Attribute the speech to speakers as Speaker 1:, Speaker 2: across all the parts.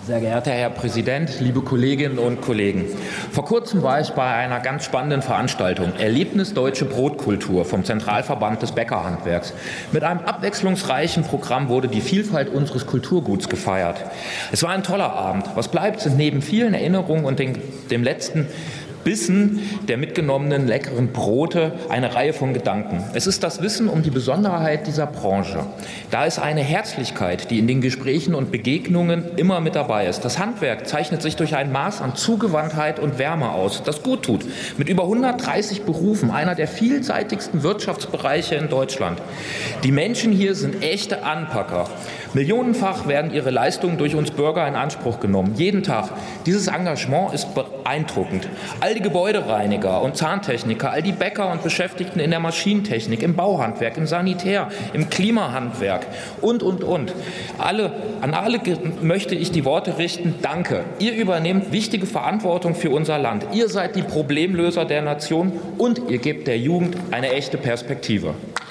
Speaker 1: Sehr geehrter Herr Präsident, liebe Kolleginnen und Kollegen! Vor kurzem war ich bei einer ganz spannenden Veranstaltung, Erlebnis Deutsche Brotkultur vom Zentralverband des Bäckerhandwerks. Mit einem abwechslungsreichen Programm wurde die Vielfalt unseres Kulturguts gefeiert. Es war ein toller Abend. Was bleibt, sind neben vielen Erinnerungen und dem letzten Bissen der mitgenommenen leckeren Brote eine Reihe von Gedanken. Es ist das Wissen um die Besonderheit dieser Branche. Da ist eine Herzlichkeit, die in den Gesprächen und Begegnungen immer mit dabei ist. Das Handwerk zeichnet sich durch ein Maß an Zugewandtheit und Wärme aus, das gut tut. Mit über 130 Berufen, einer der vielseitigsten Wirtschaftsbereiche in Deutschland. Die Menschen hier sind echte Anpacker. Millionenfach werden ihre Leistungen durch uns Bürger in Anspruch genommen. Jeden Tag. Dieses Engagement ist beeindruckend. All die Gebäudereiniger und Zahntechniker, all die Bäcker und Beschäftigten in der Maschinentechnik, im Bauhandwerk, im Sanitär, im Klimahandwerk und. An alle möchte ich die Worte richten, danke. Ihr übernehmt wichtige Verantwortung für unser Land. Ihr seid die Problemlöser der Nation und ihr gebt der Jugend eine echte Perspektive.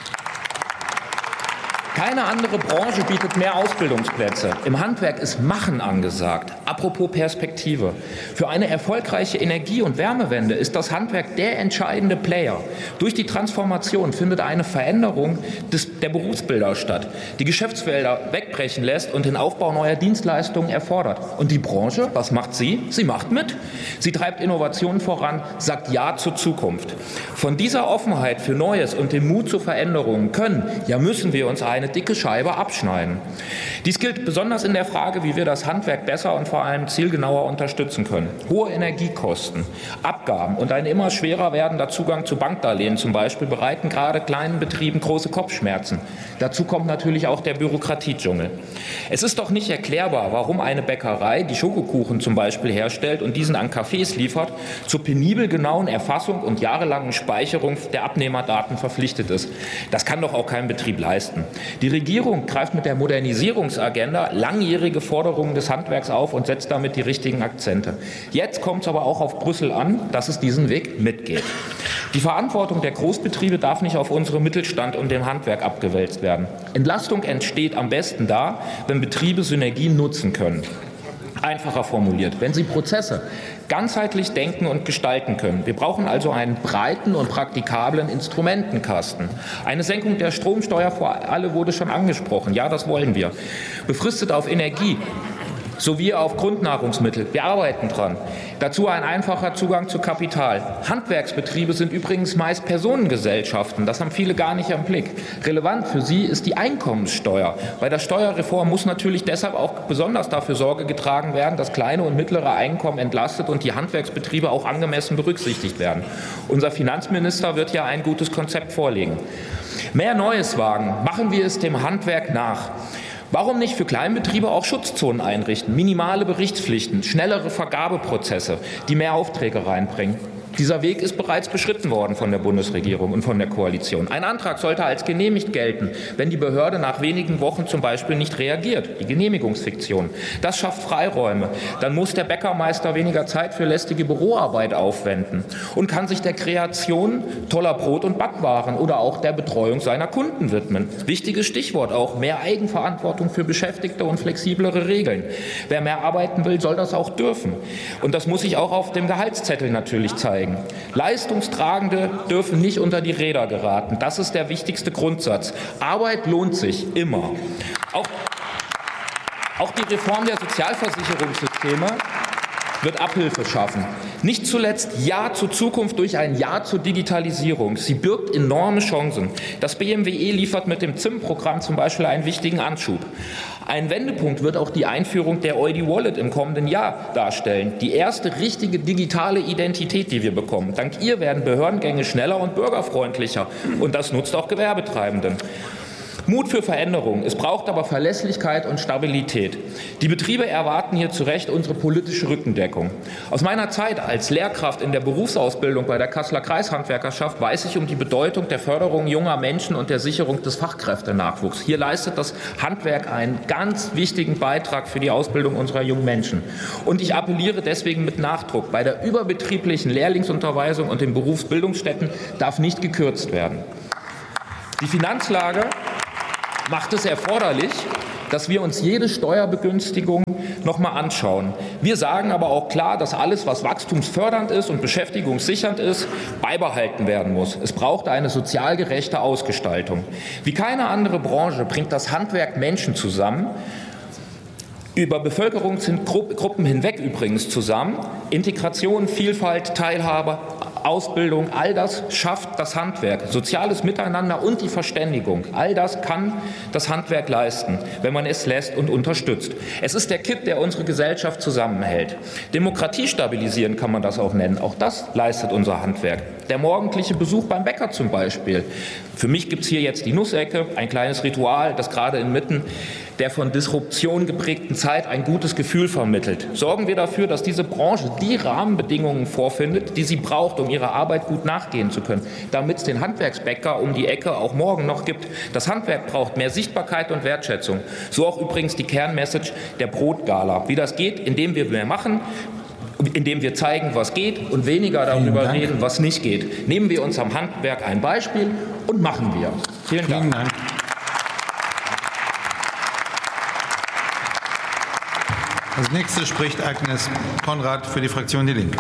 Speaker 1: Keine andere Branche bietet mehr Ausbildungsplätze. Im Handwerk ist Machen angesagt. Apropos Perspektive. Für eine erfolgreiche Energie- und Wärmewende ist das Handwerk der entscheidende Player. Durch die Transformation findet eine Veränderung der Berufsbilder statt, die Geschäftsfelder wegbrechen lässt und den Aufbau neuer Dienstleistungen erfordert. Und die Branche, was macht sie? Sie macht mit. Sie treibt Innovationen voran, sagt Ja zur Zukunft. Von dieser Offenheit für Neues und dem Mut zu Veränderungen müssen wir uns eine dicke Scheibe abschneiden. Dies gilt besonders in der Frage, wie wir das Handwerk besser und vor allem zielgenauer unterstützen können. Hohe Energiekosten, Abgaben und ein immer schwerer werdender Zugang zu Bankdarlehen zum Beispiel bereiten gerade kleinen Betrieben große Kopfschmerzen. Dazu kommt natürlich auch der Bürokratiedschungel. Es ist doch nicht erklärbar, warum eine Bäckerei, die Schokokuchen zum Beispiel herstellt und diesen an Cafés liefert, zur penibel genauen Erfassung und jahrelangen Speicherung der Abnehmerdaten verpflichtet ist. Das kann doch auch kein Betrieb leisten. Die Regierung greift mit der Modernisierungsagenda langjährige Forderungen des Handwerks auf und setzt damit die richtigen Akzente. Jetzt kommt es aber auch auf Brüssel an, dass es diesen Weg mitgeht. Die Verantwortung der Großbetriebe darf nicht auf unsere Mittelstand und dem Handwerk abgewälzt werden. Entlastung entsteht am besten da, wenn Betriebe Synergien nutzen können. Einfacher formuliert, wenn sie Prozesse ganzheitlich denken und gestalten können. Wir brauchen also einen breiten und praktikablen Instrumentenkasten. Eine Senkung der Stromsteuer für alle wurde schon angesprochen. Ja, das wollen wir. Befristet auf Energie sowie auf Grundnahrungsmittel. Wir arbeiten dran. Dazu ein einfacher Zugang zu Kapital. Handwerksbetriebe sind übrigens meist Personengesellschaften. Das haben viele gar nicht im Blick. Relevant für sie ist die Einkommenssteuer. Bei der Steuerreform muss natürlich deshalb auch besonders dafür Sorge getragen werden, dass kleine und mittlere Einkommen entlastet und die Handwerksbetriebe auch angemessen berücksichtigt werden. Unser Finanzminister wird ja ein gutes Konzept vorlegen. Mehr Neues wagen. Machen wir es dem Handwerk nach. Warum nicht für Kleinbetriebe auch Schutzzonen einrichten, minimale Berichtspflichten, schnellere Vergabeprozesse, die mehr Aufträge reinbringen? Dieser Weg ist bereits beschritten worden von der Bundesregierung und von der Koalition. Ein Antrag sollte als genehmigt gelten, wenn die Behörde nach wenigen Wochen zum Beispiel nicht reagiert, die Genehmigungsfiktion. Das schafft Freiräume. Dann muss der Bäckermeister weniger Zeit für lästige Büroarbeit aufwenden und kann sich der Kreation toller Brot- und Backwaren oder auch der Betreuung seiner Kunden widmen. Wichtiges Stichwort auch, mehr Eigenverantwortung für Beschäftigte und flexiblere Regeln. Wer mehr arbeiten will, soll das auch dürfen. Und das muss sich auch auf dem Gehaltszettel natürlich zeigen. Leistungstragende dürfen nicht unter die Räder geraten. Das ist der wichtigste Grundsatz. Arbeit lohnt sich immer. Auch die Reform der Sozialversicherungssysteme wird Abhilfe schaffen. Nicht zuletzt Ja zur Zukunft durch ein Ja zur Digitalisierung. Sie birgt enorme Chancen. Das BMWE liefert mit dem ZIM-Programm zum Beispiel einen wichtigen Anschub. Ein Wendepunkt wird auch die Einführung der Eudi-Wallet im kommenden Jahr darstellen. Die erste richtige digitale Identität, die wir bekommen. Dank ihr werden Behördengänge schneller und bürgerfreundlicher. Und das nutzt auch Gewerbetreibenden. Mut für Veränderung. Es braucht aber Verlässlichkeit und Stabilität. Die Betriebe erwarten hier zu Recht unsere politische Rückendeckung. Aus meiner Zeit als Lehrkraft in der Berufsausbildung bei der Kasseler Kreishandwerkerschaft weiß ich um die Bedeutung der Förderung junger Menschen und der Sicherung des Fachkräftenachwuchs. Hier leistet das Handwerk einen ganz wichtigen Beitrag für die Ausbildung unserer jungen Menschen. Und ich appelliere deswegen mit Nachdruck, bei der überbetrieblichen Lehrlingsunterweisung und den Berufsbildungsstätten darf nicht gekürzt werden. Die Finanzlage macht es erforderlich, dass wir uns jede Steuerbegünstigung noch mal anschauen. Wir sagen aber auch klar, dass alles, was wachstumsfördernd ist und beschäftigungssichernd ist, beibehalten werden muss. Es braucht eine sozial gerechte Ausgestaltung. Wie keine andere Branche bringt das Handwerk Menschen zusammen, über Bevölkerungsgruppen hinweg übrigens zusammen. Integration, Vielfalt, Teilhabe, Ausbildung, all das schafft das Handwerk. Soziales Miteinander und die Verständigung, all das kann das Handwerk leisten, wenn man es lässt und unterstützt. Es ist der Kitt, der unsere Gesellschaft zusammenhält. Demokratie stabilisieren kann man das auch nennen. Auch das leistet unser Handwerk. Der morgendliche Besuch beim Bäcker zum Beispiel. Für mich gibt es hier jetzt die Nussecke, ein kleines Ritual, das gerade inmitten der von Disruption geprägten Zeit ein gutes Gefühl vermittelt. Sorgen wir dafür, dass diese Branche die Rahmenbedingungen vorfindet, die sie braucht, um ihrer Arbeit gut nachgehen zu können, damit es den Handwerksbäcker um die Ecke auch morgen noch gibt. Das Handwerk braucht mehr Sichtbarkeit und Wertschätzung. So auch übrigens die Kernmessage der Brotgala. Wie das geht, indem wir mehr machen, indem wir zeigen, was geht und weniger darüber reden, was nicht geht. Nehmen wir uns am Handwerk ein Beispiel und machen wir. Vielen Dank.
Speaker 2: Als nächste spricht Agnes Konrad für die Fraktion Die Linke.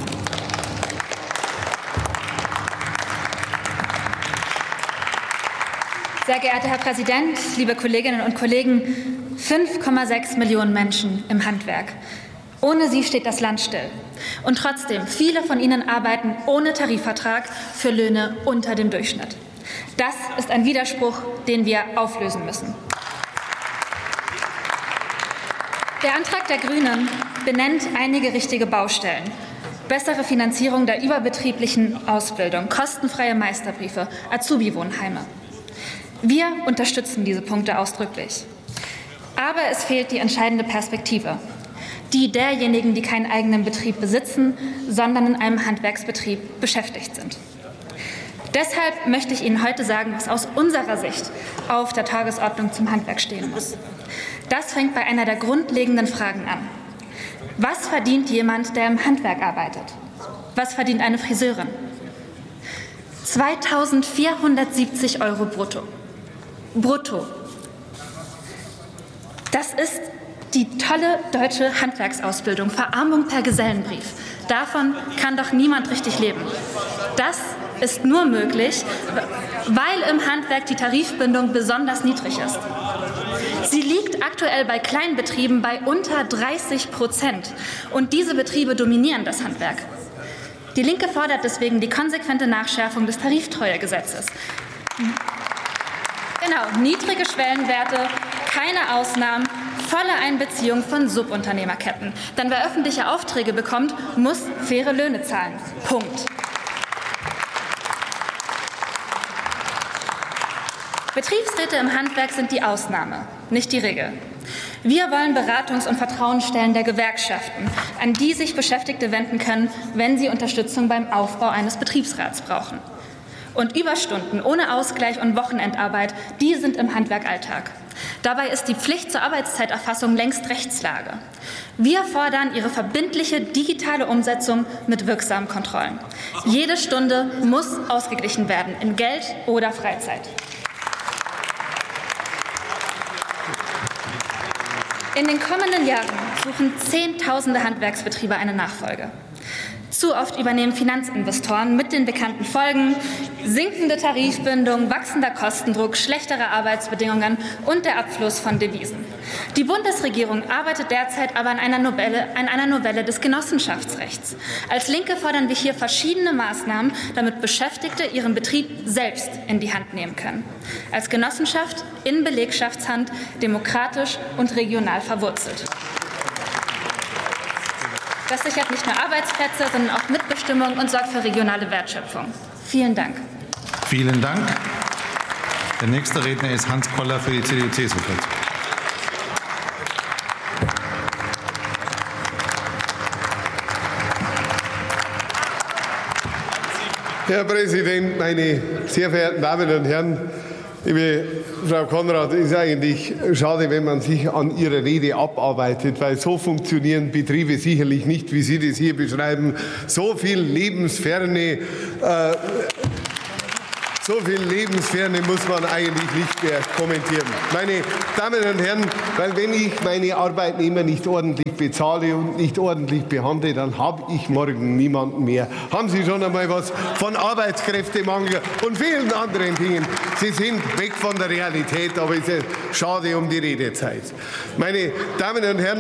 Speaker 3: Sehr geehrter Herr Präsident, liebe Kolleginnen und Kollegen, 5,6 Millionen Menschen im Handwerk. Ohne sie steht das Land still. Und trotzdem, viele von ihnen arbeiten ohne Tarifvertrag für Löhne unter dem Durchschnitt. Das ist ein Widerspruch, den wir auflösen müssen. Der Antrag der Grünen benennt einige richtige Baustellen. Bessere Finanzierung der überbetrieblichen Ausbildung, kostenfreie Meisterbriefe, Azubi-Wohnheime. Wir unterstützen diese Punkte ausdrücklich. Aber es fehlt die entscheidende Perspektive. Die derjenigen, die keinen eigenen Betrieb besitzen, sondern in einem Handwerksbetrieb beschäftigt sind. Deshalb möchte ich Ihnen heute sagen, was aus unserer Sicht auf der Tagesordnung zum Handwerk stehen muss. Das fängt bei einer der grundlegenden Fragen an. Was verdient jemand, der im Handwerk arbeitet? Was verdient eine Friseurin? 2.470 € brutto. Brutto. Das ist die tolle deutsche Handwerksausbildung, Verarmung per Gesellenbrief. Davon kann doch niemand richtig leben. Das ist nur möglich, weil im Handwerk die Tarifbindung besonders niedrig ist. Sie liegt aktuell bei Kleinbetrieben bei unter 30%. Und diese Betriebe dominieren das Handwerk. Die Linke fordert deswegen die konsequente Nachschärfung des Tariftreuegesetzes. Genau, niedrige Schwellenwerte, keine Ausnahmen, volle Einbeziehung von Subunternehmerketten. Denn wer öffentliche Aufträge bekommt, muss faire Löhne zahlen. Punkt. Betriebsräte im Handwerk sind die Ausnahme, nicht die Regel. Wir wollen Beratungs- und Vertrauensstellen der Gewerkschaften, an die sich Beschäftigte wenden können, wenn sie Unterstützung beim Aufbau eines Betriebsrats brauchen. Und Überstunden ohne Ausgleich und Wochenendarbeit, die sind im Handwerk Alltag. Dabei ist die Pflicht zur Arbeitszeiterfassung längst Rechtslage. Wir fordern ihre verbindliche digitale Umsetzung mit wirksamen Kontrollen. Jede Stunde muss ausgeglichen werden in Geld oder Freizeit. In den kommenden Jahren suchen Zehntausende Handwerksbetriebe eine Nachfolge. Zu oft übernehmen Finanzinvestoren mit den bekannten Folgen: sinkende Tarifbindung, wachsender Kostendruck, schlechtere Arbeitsbedingungen und der Abfluss von Devisen. Die Bundesregierung arbeitet derzeit aber an einer Novelle des Genossenschaftsrechts. Als Linke fordern wir hier verschiedene Maßnahmen, damit Beschäftigte ihren Betrieb selbst in die Hand nehmen können. Als Genossenschaft in Belegschaftshand, demokratisch und regional verwurzelt. Das sichert nicht nur Arbeitsplätze, sondern auch Mitbestimmung und sorgt für regionale Wertschöpfung. Vielen Dank.
Speaker 2: Vielen Dank. Der nächste Redner ist Hans Koller für die CDU-CSU-Fraktion.
Speaker 4: Herr Präsident, meine sehr verehrten Damen und Herren! Liebe Frau Konrad, es ist eigentlich schade, wenn man sich an Ihrer Rede abarbeitet, weil so funktionieren Betriebe sicherlich nicht, wie Sie das hier beschreiben. So viel Lebensferne, So viel Lebensferne muss man eigentlich nicht mehr kommentieren. Meine Damen und Herren, weil wenn ich meine Arbeitnehmer nicht ordentlich bezahle und nicht ordentlich behandle, dann habe ich morgen niemanden mehr. Haben Sie schon einmal was von Arbeitskräftemangel und vielen anderen Dingen? Sie sind weg von der Realität, aber es ist schade um die Redezeit. Meine Damen und Herren,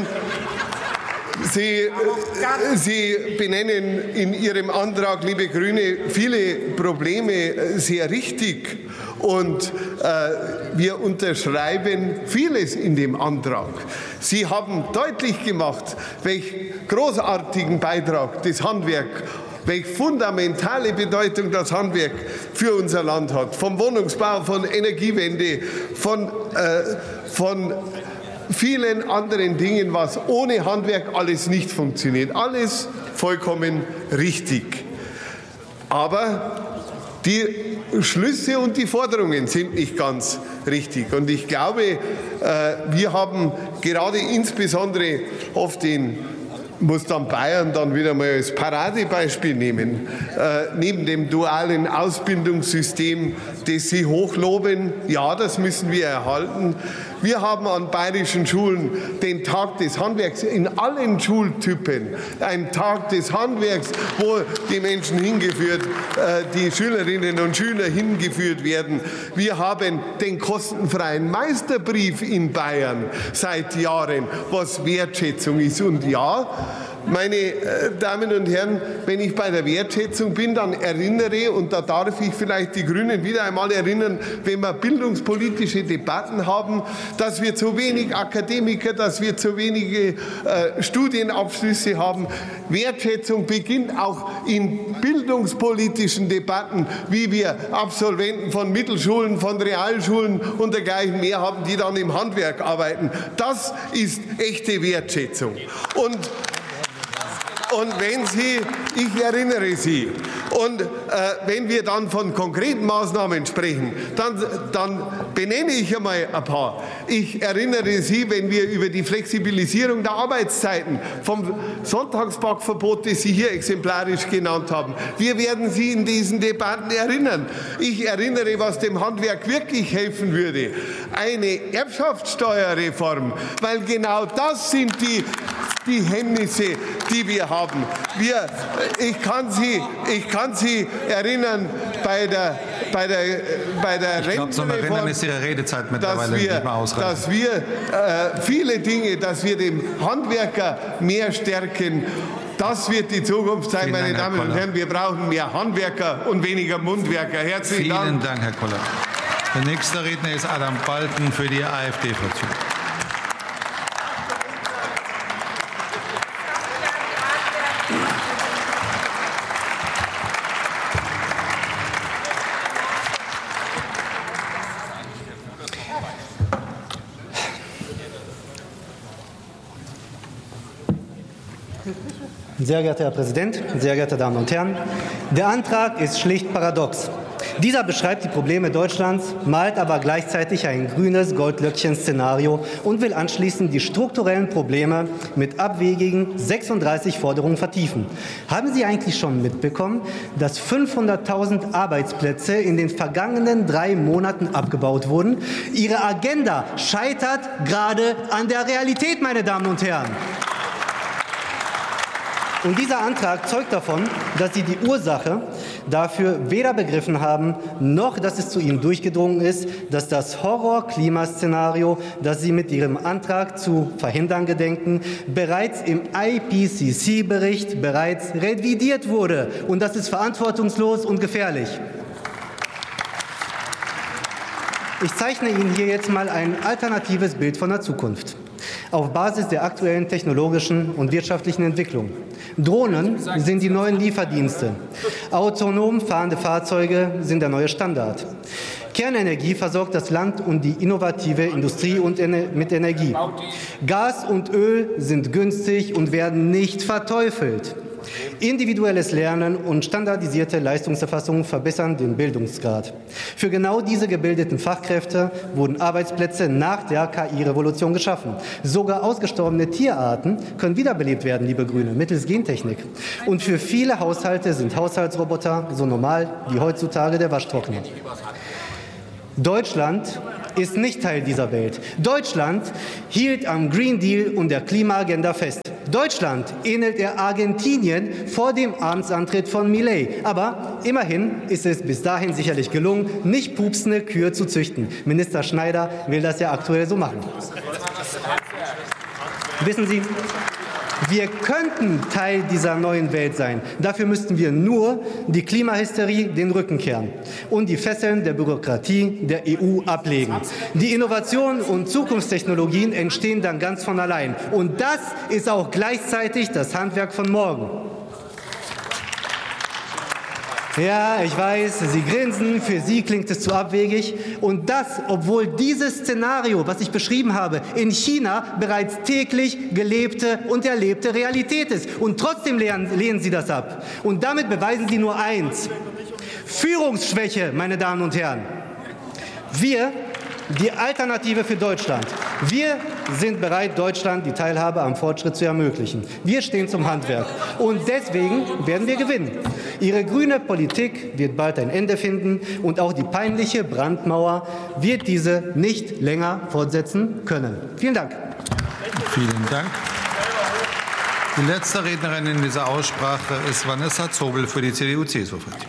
Speaker 4: Sie benennen in Ihrem Antrag, liebe Grüne, viele Probleme sehr richtig. Und wir unterschreiben vieles in dem Antrag. Sie haben deutlich gemacht, welch großartigen Beitrag das Handwerk, welche fundamentale Bedeutung das Handwerk für unser Land hat. Vom Wohnungsbau, von Energiewende, von vielen anderen Dingen, was ohne Handwerk alles nicht funktioniert. Alles vollkommen richtig. Aber die Schlüsse und die Forderungen sind nicht ganz richtig. Und ich glaube, wir haben gerade insbesondere auf den, muss dann Bayern dann wieder mal als Paradebeispiel nehmen, neben dem dualen Ausbildungssystem, das Sie hochloben, ja, das müssen wir erhalten. Wir haben an bayerischen Schulen den Tag des Handwerks in allen Schultypen, ein Tag des Handwerks, wo die Menschen hingeführt, die Schülerinnen und Schüler hingeführt werden. Wir haben den kostenfreien Meisterbrief in Bayern seit Jahren, was Wertschätzung ist. Und ja, meine Damen und Herren, wenn ich bei der Wertschätzung bin, dann erinnere, und da darf ich vielleicht die Grünen wieder einmal erinnern, wenn wir bildungspolitische Debatten haben, dass wir zu wenig Akademiker, dass wir zu wenige Studienabschlüsse haben. Wertschätzung beginnt auch in bildungspolitischen Debatten, wie wir Absolventen von Mittelschulen, von Realschulen und dergleichen mehr haben, die dann im Handwerk arbeiten. Das ist echte Wertschätzung. Und wenn Sie, ich erinnere Sie, und wenn wir dann von konkreten Maßnahmen sprechen, dann benenne ich einmal ein paar. Ich erinnere Sie, wenn wir über die Flexibilisierung der Arbeitszeiten, vom Sonntagspackverbot, das Sie hier exemplarisch genannt haben, wir werden Sie in diesen Debatten erinnern. Ich erinnere, was dem Handwerk wirklich helfen würde. Eine Erbschaftssteuerreform, weil genau das sind die Hemmnisse, die wir haben. Ich kann Sie erinnern bei der Rentenreform,
Speaker 2: zum Erinnern ist Ihre Redezeit mittlerweile nicht mehr ausreichend.
Speaker 4: Dass wir viele Dinge, dass wir den Handwerker mehr stärken. Das wird die Zukunft sein, meine Damen und Herren. Wir brauchen mehr Handwerker und weniger Mundwerker. Herzlichen Dank.
Speaker 2: Vielen Dank, Herr Koller. Der nächste Redner ist Adam Balken für die AfD-Fraktion.
Speaker 5: Sehr geehrter Herr Präsident, sehr geehrte Damen und Herren! Der Antrag ist schlicht paradox. Dieser beschreibt die Probleme Deutschlands, malt aber gleichzeitig ein grünes Goldlöckchen-Szenario und will anschließend die strukturellen Probleme mit abwegigen 36 Forderungen vertiefen. Haben Sie eigentlich schon mitbekommen, dass 500.000 Arbeitsplätze in den vergangenen 3 Monaten abgebaut wurden? Ihre Agenda scheitert gerade an der Realität, meine Damen und Herren. Und dieser Antrag zeugt davon, dass Sie die Ursache dafür weder begriffen haben, noch dass es zu Ihnen durchgedrungen ist, dass das Horror-Klimaszenario, das Sie mit Ihrem Antrag zu verhindern gedenken, bereits im IPCC-Bericht bereits revidiert wurde. Und das ist verantwortungslos und gefährlich. Ich zeichne Ihnen hier jetzt mal ein alternatives Bild von der Zukunft. Auf Basis der aktuellen technologischen und wirtschaftlichen Entwicklung. Drohnen sind die neuen Lieferdienste. Autonom fahrende Fahrzeuge sind der neue Standard. Kernenergie versorgt das Land und die innovative Industrie mit Energie. Gas und Öl sind günstig und werden nicht verteufelt. Individuelles Lernen und standardisierte Leistungserfassung verbessern den Bildungsgrad. Für genau diese gebildeten Fachkräfte wurden Arbeitsplätze nach der KI-Revolution geschaffen. Sogar ausgestorbene Tierarten können wiederbelebt werden, liebe Grüne, mittels Gentechnik. Und für viele Haushalte sind Haushaltsroboter so normal wie heutzutage der Waschtrockner. Deutschland ist nicht Teil dieser Welt. Deutschland hielt am Green Deal und der Klimaagenda fest. Deutschland ähnelt er Argentinien vor dem Amtsantritt von Milei. Aber immerhin ist es bis dahin sicherlich gelungen, nicht pupsende Kühe zu züchten. Minister Schneider will das ja aktuell so machen. Wissen Sie, wir könnten Teil dieser neuen Welt sein. Dafür müssten wir nur die Klimahysterie den Rücken kehren und die Fesseln der Bürokratie der EU ablegen. Die Innovationen und Zukunftstechnologien entstehen dann ganz von allein. Und das ist auch gleichzeitig das Handwerk von morgen. Ja, ich weiß, Sie grinsen, für Sie klingt es zu abwegig. Und das, obwohl dieses Szenario, was ich beschrieben habe, in China bereits täglich gelebte und erlebte Realität ist. Und trotzdem lehnen Sie das ab. Und damit beweisen Sie nur eins: Führungsschwäche, meine Damen und Herren. Wir, die Alternative für Deutschland. Wir sind bereit, Deutschland die Teilhabe am Fortschritt zu ermöglichen. Wir stehen zum Handwerk. Und deswegen werden wir gewinnen. Ihre grüne Politik wird bald ein Ende finden. Und auch die peinliche Brandmauer wird diese nicht länger fortsetzen können. Vielen Dank.
Speaker 2: Vielen Dank. Die letzte Rednerin in dieser Aussprache ist Vanessa Zobel für die CDU-CSU-Fraktion.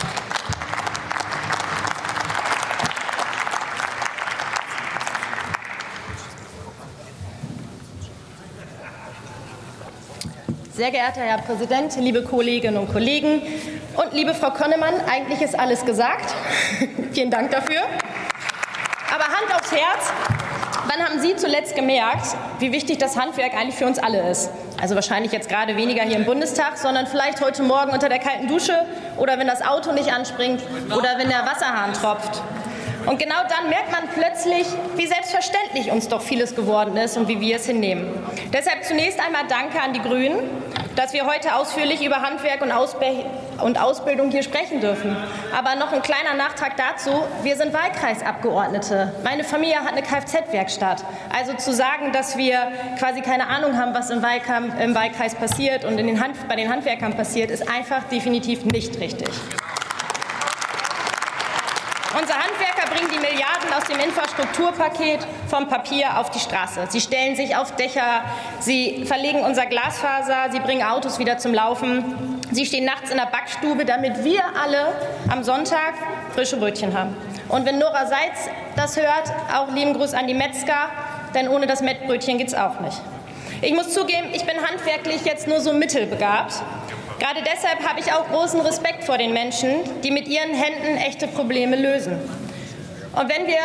Speaker 6: Sehr geehrter Herr Präsident, liebe Kolleginnen und Kollegen und liebe Frau Konnemann, eigentlich ist alles gesagt. Vielen Dank dafür. Aber Hand aufs Herz, wann haben Sie zuletzt gemerkt, wie wichtig das Handwerk eigentlich für uns alle ist? Also wahrscheinlich jetzt gerade weniger hier im Bundestag, sondern vielleicht heute Morgen unter der kalten Dusche oder wenn das Auto nicht anspringt oder wenn der Wasserhahn tropft. Und genau dann merkt man plötzlich, wie selbstverständlich uns doch vieles geworden ist und wie wir es hinnehmen. Deshalb zunächst einmal Danke an die Grünen, dass wir heute ausführlich über Handwerk und Ausbildung hier sprechen dürfen. Aber noch ein kleiner Nachtrag dazu: Wir sind Wahlkreisabgeordnete. Meine Familie hat eine Kfz-Werkstatt. Also zu sagen, dass wir quasi keine Ahnung haben, was im Wahlkreis passiert und bei den Handwerkern passiert, ist einfach definitiv nicht richtig. Unsere Handwerker bringen die Milliarden aus dem Infrastrukturpaket vom Papier auf die Straße. Sie stellen sich auf Dächer, sie verlegen unser Glasfaser, sie bringen Autos wieder zum Laufen. Sie stehen nachts in der Backstube, damit wir alle am Sonntag frische Brötchen haben. Und wenn Nora Seitz das hört, auch lieben Gruß an die Metzger, denn ohne das Mettbrötchen geht's auch nicht. Ich muss zugeben, ich bin handwerklich jetzt nur so mittelbegabt. Gerade deshalb habe ich auch großen Respekt vor den Menschen, die mit ihren Händen echte Probleme lösen. Und denn wir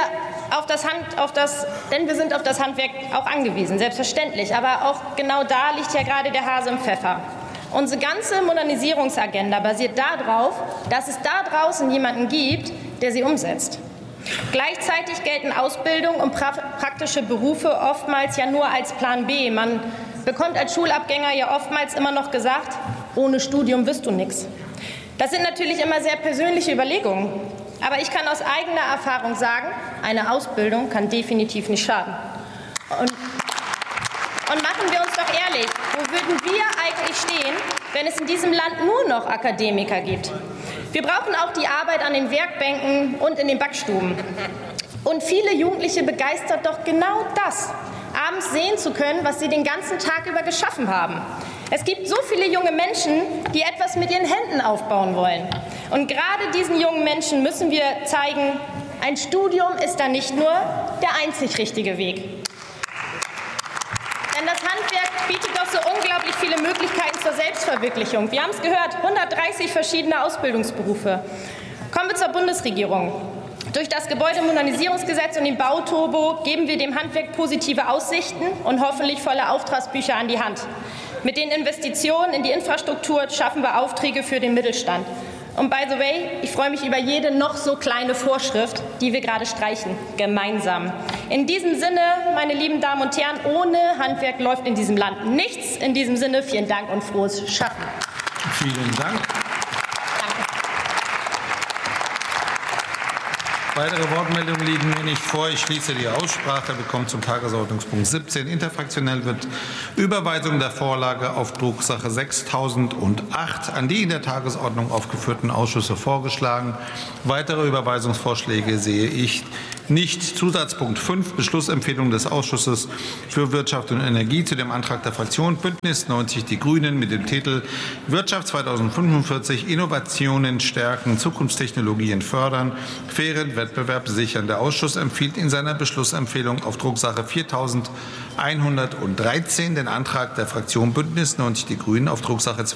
Speaker 6: sind auf das Handwerk auch angewiesen, selbstverständlich. Aber auch genau da liegt ja gerade der Hase im Pfeffer. Unsere ganze Modernisierungsagenda basiert darauf, dass es da draußen jemanden gibt, der sie umsetzt. Gleichzeitig gelten Ausbildung und praktische Berufe oftmals ja nur als Plan B. Man bekommt als Schulabgänger ja oftmals immer noch gesagt, ohne Studium wirst du nichts. Das sind natürlich immer sehr persönliche Überlegungen. Aber ich kann aus eigener Erfahrung sagen, eine Ausbildung kann definitiv nicht schaden. Und machen wir uns doch ehrlich, wo würden wir eigentlich stehen, wenn es in diesem Land nur noch Akademiker gibt? Wir brauchen auch die Arbeit an den Werkbänken und in den Backstuben. Und viele Jugendliche begeistert doch genau das, abends sehen zu können, was sie den ganzen Tag über geschaffen haben. Es gibt so viele junge Menschen, die etwas mit ihren Händen aufbauen wollen. Und gerade diesen jungen Menschen müssen wir zeigen, ein Studium ist da nicht nur der einzig richtige Weg. Denn das Handwerk bietet doch so unglaublich viele Möglichkeiten zur Selbstverwirklichung. Wir haben es gehört, 130 verschiedene Ausbildungsberufe. Kommen wir zur Bundesregierung. Durch das Gebäudemodernisierungsgesetz und den Bauturbo geben wir dem Handwerk positive Aussichten und hoffentlich volle Auftragsbücher an die Hand. Mit den Investitionen in die Infrastruktur schaffen wir Aufträge für den Mittelstand. Und by the way, ich freue mich über jede noch so kleine Vorschrift, die wir gerade streichen, gemeinsam. In diesem Sinne, meine lieben Damen und Herren, ohne Handwerk läuft in diesem Land nichts. In diesem Sinne, vielen Dank und frohes Schaffen.
Speaker 2: Vielen Dank. Weitere Wortmeldungen liegen mir nicht vor. Ich schließe die Aussprache. Wir kommen zum Tagesordnungspunkt 17. Interfraktionell wird Überweisung der Vorlage auf Drucksache 6008 an die in der Tagesordnung aufgeführten Ausschüsse vorgeschlagen. Weitere Überweisungsvorschläge sehe ich nicht. Zusatzpunkt 5, Beschlussempfehlung des Ausschusses für Wirtschaft und Energie zu dem Antrag der Fraktion Bündnis 90 Die Grünen mit dem Titel Wirtschaft 2045 Innovationen stärken, Zukunftstechnologien fördern, fairen Wettbewerb sichern. Der Ausschuss empfiehlt in seiner Beschlussempfehlung auf Drucksache 4113 den Antrag der Fraktion Bündnis 90 Die Grünen auf Drucksache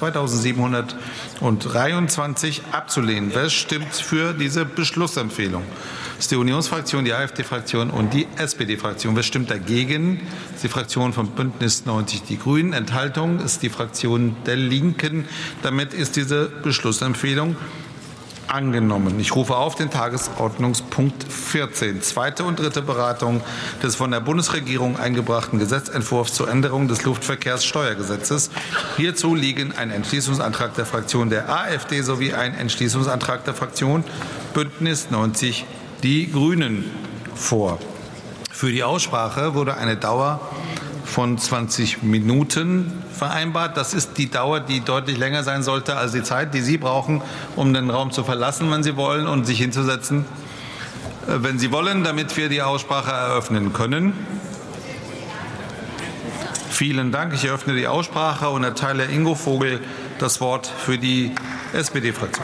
Speaker 2: 2723 abzulehnen. Wer stimmt für diese Beschlussempfehlung? Das ist die Unionsfraktion, die AfD-Fraktion und die SPD-Fraktion. Wer stimmt dagegen? Das ist die Fraktion von Bündnis 90 Die Grünen. Enthaltung ist die Fraktion der Linken. Damit ist diese Beschlussempfehlung angenommen. Ich rufe auf den Tagesordnungspunkt 14. Zweite und dritte Beratung des von der Bundesregierung eingebrachten Gesetzentwurfs zur Änderung des Luftverkehrssteuergesetzes. Hierzu liegen ein Entschließungsantrag der Fraktion der AfD sowie ein Entschließungsantrag der Fraktion Bündnis 90 Die Grünen vor. Für die Aussprache wurde eine Dauer von 20 Minuten vereinbart. Das ist die Dauer, die deutlich länger sein sollte als die Zeit, die Sie brauchen, um den Raum zu verlassen, wenn Sie wollen, und sich hinzusetzen, wenn Sie wollen, damit wir die Aussprache eröffnen können. Vielen Dank. Ich eröffne die Aussprache und erteile Ingo Vogel das Wort für die SPD-Fraktion.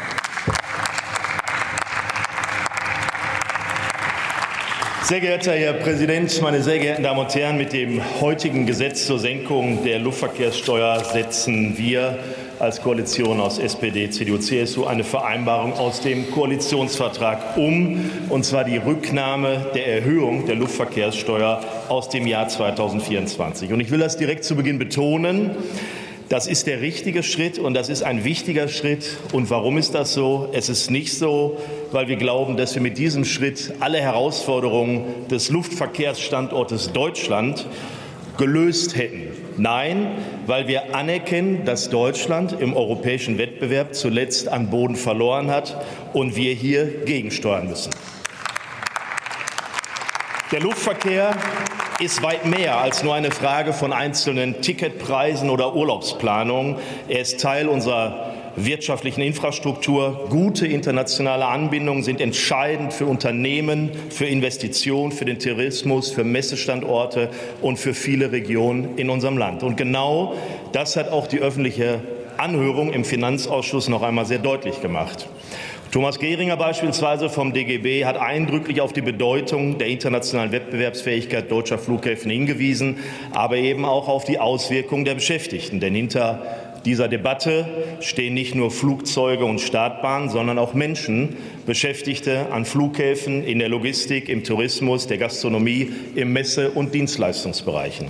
Speaker 7: Sehr geehrter Herr Präsident, meine sehr geehrten Damen und Herren! Mit dem heutigen Gesetz zur Senkung der Luftverkehrssteuer setzen wir als Koalition aus SPD, CDU, CSU eine Vereinbarung aus dem Koalitionsvertrag um, und zwar die Rücknahme der Erhöhung der Luftverkehrssteuer aus dem Jahr 2024. Und ich will das direkt zu Beginn betonen. Das ist der richtige Schritt und das ist ein wichtiger Schritt. Und warum ist das so? Es ist nicht so, weil wir glauben, dass wir mit diesem Schritt alle Herausforderungen des Luftverkehrsstandortes Deutschland gelöst hätten. Nein, weil wir anerkennen, dass Deutschland im europäischen Wettbewerb zuletzt an Boden verloren hat und wir hier gegensteuern müssen. Der Luftverkehr ist weit mehr als nur eine Frage von einzelnen Ticketpreisen oder Urlaubsplanung. Er ist Teil unserer wirtschaftlichen Infrastruktur. Gute internationale Anbindungen sind entscheidend für Unternehmen, für Investitionen, für den Tourismus, für Messestandorte und für viele Regionen in unserem Land. Und genau das hat auch die öffentliche Anhörung im Finanzausschuss noch einmal sehr deutlich gemacht. Thomas Gehringer beispielsweise vom DGB hat eindrücklich auf die Bedeutung der internationalen Wettbewerbsfähigkeit deutscher Flughäfen hingewiesen, aber eben auch auf die Auswirkungen der Beschäftigten. Denn hinter dieser Debatte stehen nicht nur Flugzeuge und Startbahnen, sondern auch Menschen, Beschäftigte an Flughäfen, in der Logistik, im Tourismus, der Gastronomie, im Messe- und Dienstleistungsbereichen.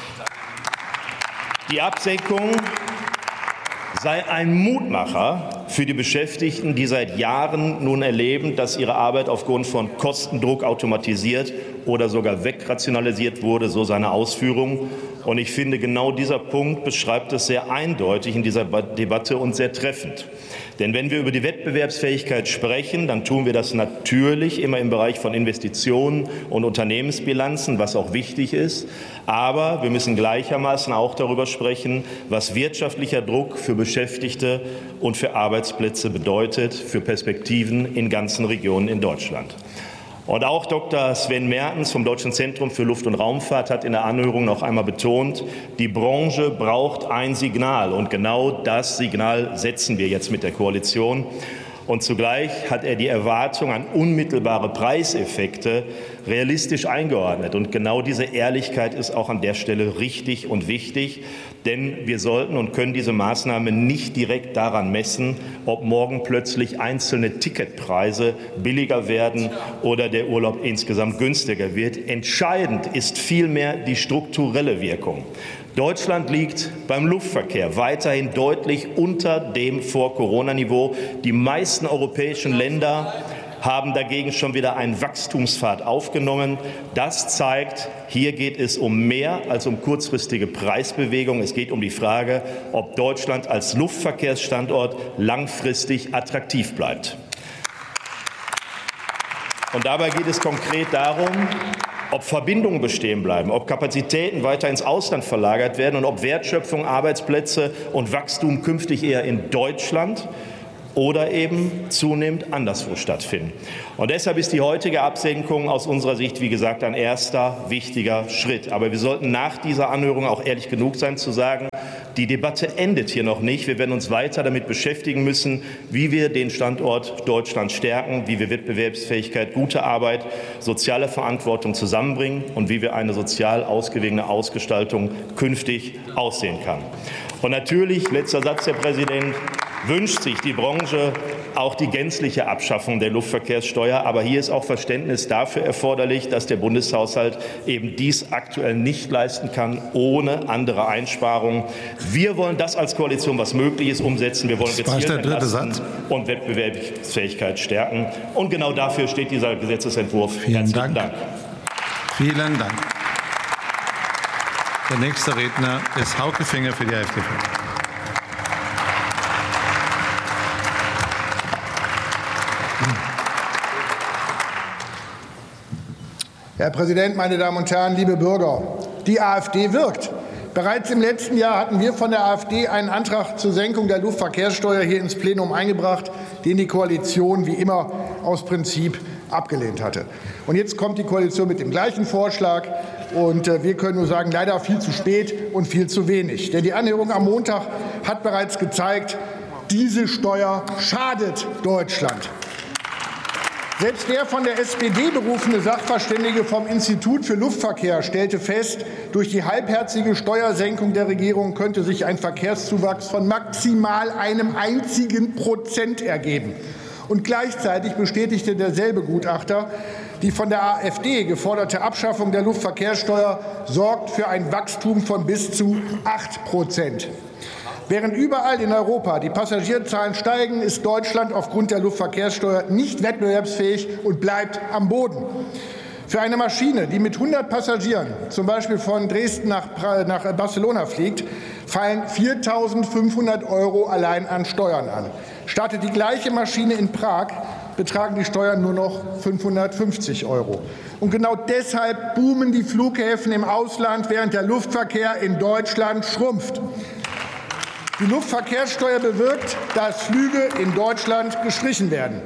Speaker 7: Die Absenkung sei ein Mutmacher für die Beschäftigten, die seit Jahren nun erleben, dass ihre Arbeit aufgrund von Kostendruck automatisiert oder sogar wegrationalisiert wurde, so seine Ausführungen. Und ich finde, genau dieser Punkt beschreibt es sehr eindeutig in dieser Debatte und sehr treffend. Denn wenn wir über die Wettbewerbsfähigkeit sprechen, dann tun wir das natürlich immer im Bereich von Investitionen und Unternehmensbilanzen, was auch wichtig ist. Aber wir müssen gleichermaßen auch darüber sprechen, was wirtschaftlicher Druck für Beschäftigte und für Arbeitsplätze bedeutet, für Perspektiven in ganzen Regionen in Deutschland. Und auch Dr. Sven Mertens vom Deutschen Zentrum für Luft- und Raumfahrt hat in der Anhörung noch einmal betont, die Branche braucht ein Signal. Und genau das Signal setzen wir jetzt mit der Koalition. Und zugleich hat er die Erwartung an unmittelbare Preiseffekte realistisch eingeordnet. Und genau diese Ehrlichkeit ist auch an der Stelle richtig und wichtig. Denn wir sollten und können diese Maßnahme nicht direkt daran messen, ob morgen plötzlich einzelne Ticketpreise billiger werden oder der Urlaub insgesamt günstiger wird. Entscheidend ist vielmehr die strukturelle Wirkung. Deutschland liegt beim Luftverkehr weiterhin deutlich unter dem Vor-Corona-Niveau. Die meisten europäischen Länder haben dagegen schon wieder einen Wachstumspfad aufgenommen. Das zeigt, hier geht es um mehr als um kurzfristige Preisbewegungen. Es geht um die Frage, ob Deutschland als Luftverkehrsstandort langfristig attraktiv bleibt. Und dabei geht es konkret darum, ob Verbindungen bestehen bleiben, ob Kapazitäten weiter ins Ausland verlagert werden und ob Wertschöpfung, Arbeitsplätze und Wachstum künftig eher in Deutschland oder eben zunehmend anderswo stattfinden. Und deshalb ist die heutige Absenkung aus unserer Sicht, wie gesagt, ein erster wichtiger Schritt. Aber wir sollten nach dieser Anhörung auch ehrlich genug sein, zu sagen, die Debatte endet hier noch nicht. Wir werden uns weiter damit beschäftigen müssen, wie wir den Standort Deutschland stärken, wie wir Wettbewerbsfähigkeit, gute Arbeit, soziale Verantwortung zusammenbringen und wie wir eine sozial ausgewogene Ausgestaltung künftig aussehen kann. Und natürlich, letzter Satz, Herr Präsident, wünscht sich die Branche auch die gänzliche Abschaffung der Luftverkehrssteuer. Aber hier ist auch Verständnis dafür erforderlich, dass der Bundeshaushalt eben dies aktuell nicht leisten kann, ohne andere Einsparungen. Wir wollen das als Koalition, was möglich ist, umsetzen. Wir wollen gezielt entlasten und Wettbewerbsfähigkeit stärken. Und genau dafür steht dieser Gesetzesentwurf.
Speaker 2: Vielen Dank. Vielen Dank. Der nächste Redner ist Hauke Finger für die AfD.
Speaker 8: Herr Präsident, meine Damen und Herren, liebe Bürger! Die AfD wirkt. Bereits im letzten Jahr hatten wir von der AfD einen Antrag zur Senkung der Luftverkehrssteuer hier ins Plenum eingebracht, den die Koalition wie immer aus Prinzip abgelehnt hatte. Und jetzt kommt die Koalition mit dem gleichen Vorschlag. Und wir können nur sagen, leider viel zu spät und viel zu wenig. Denn die Anhörung am Montag hat bereits gezeigt, diese Steuer schadet Deutschland. Selbst der von der SPD berufene Sachverständige vom Institut für Luftverkehr stellte fest, durch die halbherzige Steuersenkung der Regierung könnte sich ein Verkehrszuwachs von maximal einem einzigen Prozent ergeben. Und gleichzeitig bestätigte derselbe Gutachter, die von der AfD geforderte Abschaffung der Luftverkehrssteuer sorgt für ein Wachstum von bis zu 8%. Während überall in Europa die Passagierzahlen steigen, ist Deutschland aufgrund der Luftverkehrssteuer nicht wettbewerbsfähig und bleibt am Boden. Für eine Maschine, die mit 100 Passagieren, zum Beispiel von Dresden nach Barcelona fliegt, fallen 4.500 € allein an Steuern an. Startet die gleiche Maschine in Prag, betragen die Steuern nur noch 550 €. Und genau deshalb boomen die Flughäfen im Ausland, während der Luftverkehr in Deutschland schrumpft. Die Luftverkehrssteuer bewirkt, dass Flüge in Deutschland gestrichen werden.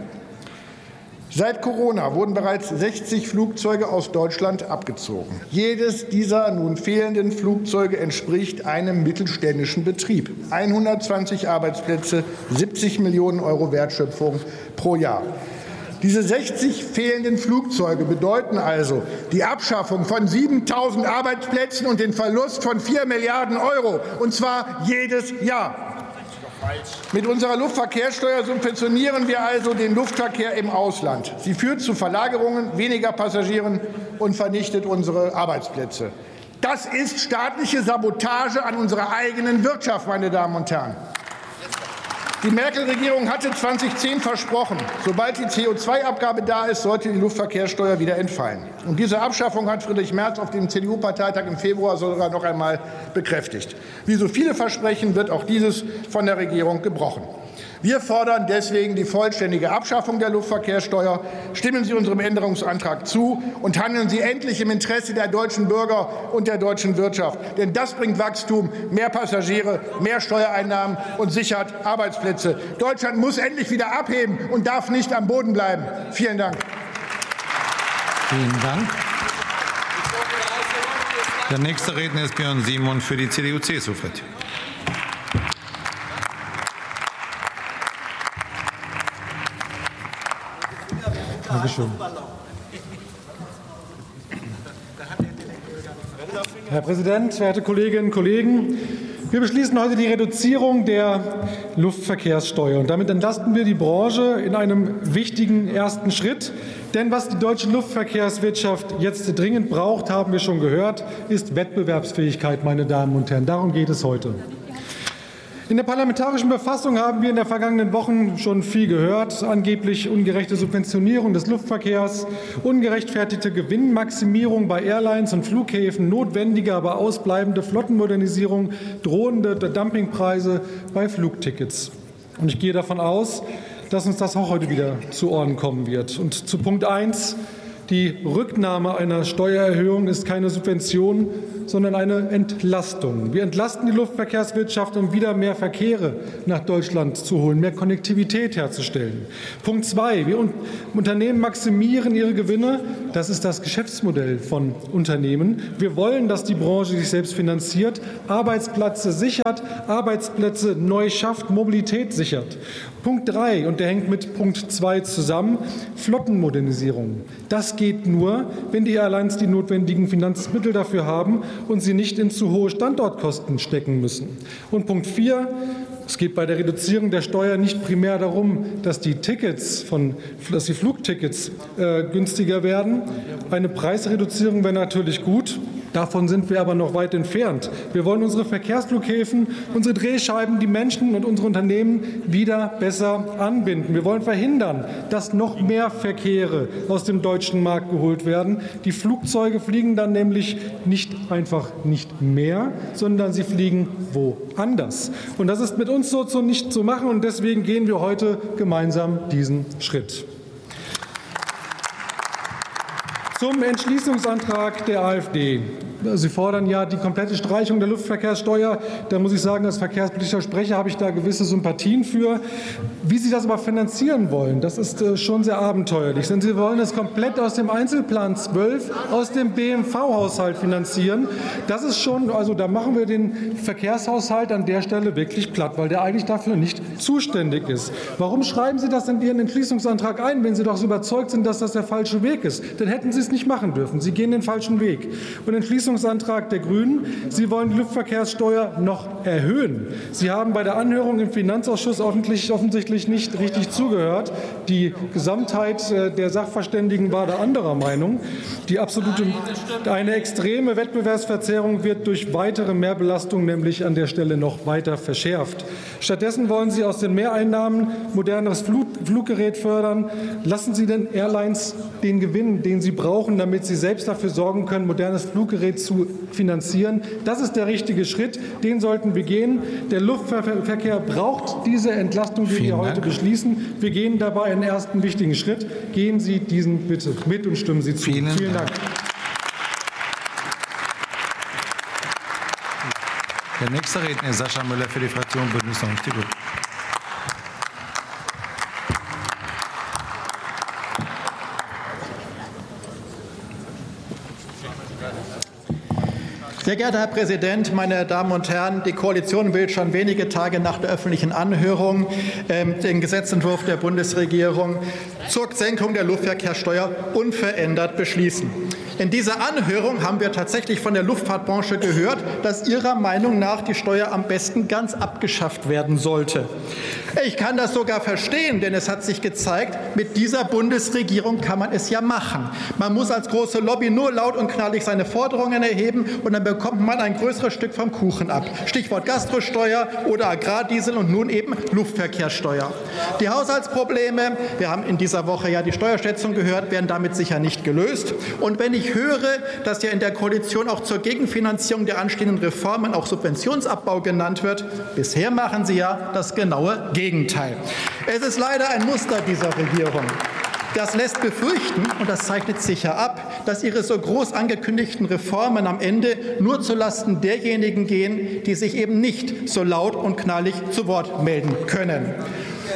Speaker 8: Seit Corona wurden bereits 60 Flugzeuge aus Deutschland abgezogen. Jedes dieser nun fehlenden Flugzeuge entspricht einem mittelständischen Betrieb. 120 Arbeitsplätze, 70 Millionen € Wertschöpfung pro Jahr. Diese 60 fehlenden Flugzeuge bedeuten also die Abschaffung von 7.000 Arbeitsplätzen und den Verlust von 4 Milliarden €, und zwar jedes Jahr. Mit unserer Luftverkehrssteuer subventionieren wir also den Luftverkehr im Ausland. Sie führt zu Verlagerungen, weniger Passagieren und vernichtet unsere Arbeitsplätze. Das ist staatliche Sabotage an unserer eigenen Wirtschaft, meine Damen und Herren. Die Merkel-Regierung hatte 2010 versprochen, sobald die CO2-Abgabe da ist, sollte die Luftverkehrssteuer wieder entfallen. Und diese Abschaffung hat Friedrich Merz auf dem CDU-Parteitag im Februar sogar noch einmal bekräftigt. Wie so viele Versprechen wird auch dieses von der Regierung gebrochen. Wir fordern deswegen die vollständige Abschaffung der Luftverkehrssteuer. Stimmen Sie unserem Änderungsantrag zu und handeln Sie endlich im Interesse der deutschen Bürger und der deutschen Wirtschaft. Denn das bringt Wachstum, mehr Passagiere, mehr Steuereinnahmen und sichert Arbeitsplätze. Deutschland muss endlich wieder abheben und darf nicht am Boden bleiben. Vielen Dank.
Speaker 2: Vielen Dank. Der nächste Redner ist Björn Simon für die CDU-CSU-Fraktion.
Speaker 9: Dankeschön. Herr Präsident, verehrte Kolleginnen und Kollegen! Wir beschließen heute die Reduzierung der Luftverkehrssteuer. Und damit entlasten wir die Branche in einem wichtigen ersten Schritt. Denn was die deutsche Luftverkehrswirtschaft jetzt dringend braucht, haben wir schon gehört, ist Wettbewerbsfähigkeit, meine Damen und Herren. Darum geht es heute. In der parlamentarischen Befassung haben wir in den vergangenen Wochen schon viel gehört. Angeblich ungerechte Subventionierung des Luftverkehrs, ungerechtfertigte Gewinnmaximierung bei Airlines und Flughäfen, notwendige, aber ausbleibende Flottenmodernisierung, drohende Dumpingpreise bei Flugtickets. Und ich gehe davon aus, dass uns das auch heute wieder zu Ohren kommen wird. Und zu Punkt 1. Die Rücknahme einer Steuererhöhung ist keine Subvention, sondern eine Entlastung. Wir entlasten die Luftverkehrswirtschaft, um wieder mehr Verkehre nach Deutschland zu holen, mehr Konnektivität herzustellen. Punkt 2. Wir Unternehmen maximieren ihre Gewinne. Das ist das Geschäftsmodell von Unternehmen. Wir wollen, dass die Branche sich selbst finanziert, Arbeitsplätze sichert, Arbeitsplätze neu schafft, Mobilität sichert. Punkt 3, und der hängt mit Punkt 2 zusammen, Flottenmodernisierung. Das geht nur, wenn die Airlines die notwendigen Finanzmittel dafür haben und sie nicht in zu hohe Standortkosten stecken müssen. Und Punkt 4, es geht bei der Reduzierung der Steuer nicht primär darum, dass die Flugtickets günstiger werden. Eine Preisreduzierung wäre natürlich gut. Davon sind wir aber noch weit entfernt. Wir wollen unsere Verkehrsflughäfen, unsere Drehscheiben, die Menschen und unsere Unternehmen wieder besser anbinden. Wir wollen verhindern, dass noch mehr Verkehre aus dem deutschen Markt geholt werden. Die Flugzeuge fliegen dann nämlich nicht einfach nicht mehr, sondern sie fliegen woanders. Und das ist mit uns so nicht zu machen, und deswegen gehen wir heute gemeinsam diesen Schritt. Zum Entschließungsantrag der AfD. Sie fordern ja die komplette Streichung der Luftverkehrssteuer. Da muss ich sagen, als verkehrspolitischer Sprecher habe ich da gewisse Sympathien für. Wie Sie das aber finanzieren wollen, das ist schon sehr abenteuerlich. Denn Sie wollen es komplett aus dem Einzelplan 12, aus dem BMV-Haushalt finanzieren. Das ist schon, also da machen wir den Verkehrshaushalt an der Stelle wirklich platt, weil der eigentlich dafür nicht zuständig ist. Warum schreiben Sie das in Ihren Entschließungsantrag ein, wenn Sie doch so überzeugt sind, dass das der falsche Weg ist? Dann hätten Sie es nicht machen dürfen. Sie gehen den falschen Weg. Und Entschließungsantrag der Grünen. Sie wollen die Luftverkehrssteuer noch erhöhen. Sie haben bei der Anhörung im Finanzausschuss offensichtlich nicht richtig zugehört. Die Gesamtheit der Sachverständigen war da anderer Meinung. Eine extreme Wettbewerbsverzerrung wird durch weitere Mehrbelastung nämlich an der Stelle noch weiter verschärft. Stattdessen wollen Sie aus den Mehreinnahmen moderneres Fluggerät fördern. Lassen Sie den Airlines den Gewinn, den sie brauchen, damit sie selbst dafür sorgen können, modernes Fluggerät zu finanzieren. Das ist der richtige Schritt. Den sollten wir gehen. Der Luftverkehr braucht diese Entlastung, die wir heute beschließen. Wir gehen dabei einen ersten wichtigen Schritt. Gehen Sie diesen bitte mit und stimmen Sie zu. Vielen Dank.
Speaker 2: Der nächste Redner ist Sascha Müller für die Fraktion Bündnis 90 Die Grünen.
Speaker 10: Sehr geehrter Herr Präsident, meine Damen und Herren! Die Koalition will schon wenige Tage nach der öffentlichen Anhörung den Gesetzentwurf der Bundesregierung zur Senkung der Luftverkehrssteuer unverändert beschließen. In dieser Anhörung haben wir tatsächlich von der Luftfahrtbranche gehört, dass ihrer Meinung nach die Steuer am besten ganz abgeschafft werden sollte. Ich kann das sogar verstehen, denn es hat sich gezeigt, mit dieser Bundesregierung kann man es ja machen. Man muss als große Lobby nur laut und knallig seine Forderungen erheben, und dann bekommt man ein größeres Stück vom Kuchen ab. Stichwort Gastrosteuer oder Agrardiesel und nun eben Luftverkehrssteuer. Die Haushaltsprobleme, wir haben in dieser Woche ja die Steuerschätzung gehört, werden damit sicher nicht gelöst. Und wenn ich höre, dass ja in der Koalition auch zur Gegenfinanzierung der anstehenden Reformen auch Subventionsabbau genannt wird, bisher machen Sie ja das genaue Gegenteil. Es ist leider ein Muster dieser Regierung. Das lässt befürchten, und das zeichnet sich ja ab, dass Ihre so groß angekündigten Reformen am Ende nur zulasten derjenigen gehen, die sich eben nicht so laut und knallig zu Wort melden können.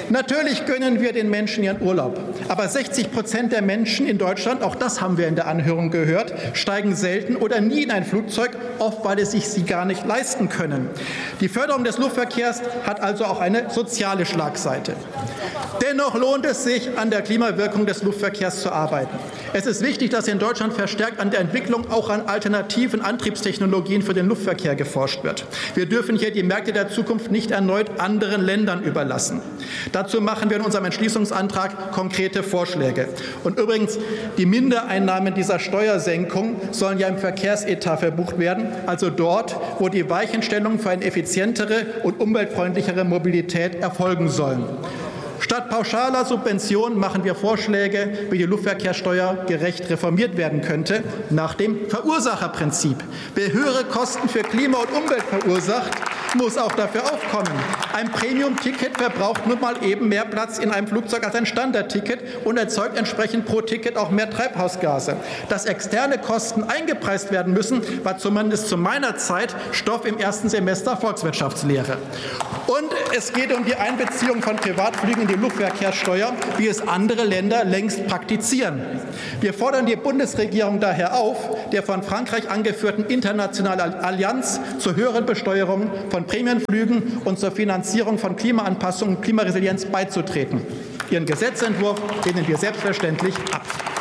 Speaker 10: Natürlich gönnen wir den Menschen ihren Urlaub. Aber 60% der Menschen in Deutschland, auch das haben wir in der Anhörung gehört, steigen selten oder nie in ein Flugzeug, oft weil es sich sie gar nicht leisten können. Die Förderung des Luftverkehrs hat also auch eine soziale Schlagseite. Dennoch lohnt es sich, an der Klimawirkung des Luftverkehrs zu arbeiten. Es ist wichtig, dass in Deutschland verstärkt an der Entwicklung auch an alternativen Antriebstechnologien für den Luftverkehr geforscht wird. Wir dürfen hier die Märkte der Zukunft nicht erneut anderen Ländern überlassen. Dazu machen wir in unserem Entschließungsantrag konkrete Vorschläge. Und übrigens, die Mindereinnahmen dieser Steuersenkung sollen ja im Verkehrsetat verbucht werden, also dort, wo die Weichenstellungen für eine effizientere und umweltfreundlichere Mobilität erfolgen sollen. Statt pauschaler Subventionen machen wir Vorschläge, wie die Luftverkehrssteuer gerecht reformiert werden könnte, nach dem Verursacherprinzip. Wer höhere Kosten für Klima und Umwelt verursacht, muss auch dafür aufkommen. Ein Premium-Ticket verbraucht nun mal eben mehr Platz in einem Flugzeug als ein Standard-Ticket und erzeugt entsprechend pro Ticket auch mehr Treibhausgase. Dass externe Kosten eingepreist werden müssen, war zumindest zu meiner Zeit Stoff im ersten Semester Volkswirtschaftslehre. Und es geht um die Einbeziehung von Privatflügen in die Luftverkehrssteuer, wie es andere Länder längst praktizieren. Wir fordern die Bundesregierung daher auf, der von Frankreich angeführten internationalen Allianz zur höheren Besteuerung von Prämienflügen und zur Finanzierung von Klimaanpassung und Klimaresilienz beizutreten. Ihren Gesetzentwurf lehnen wir selbstverständlich ab.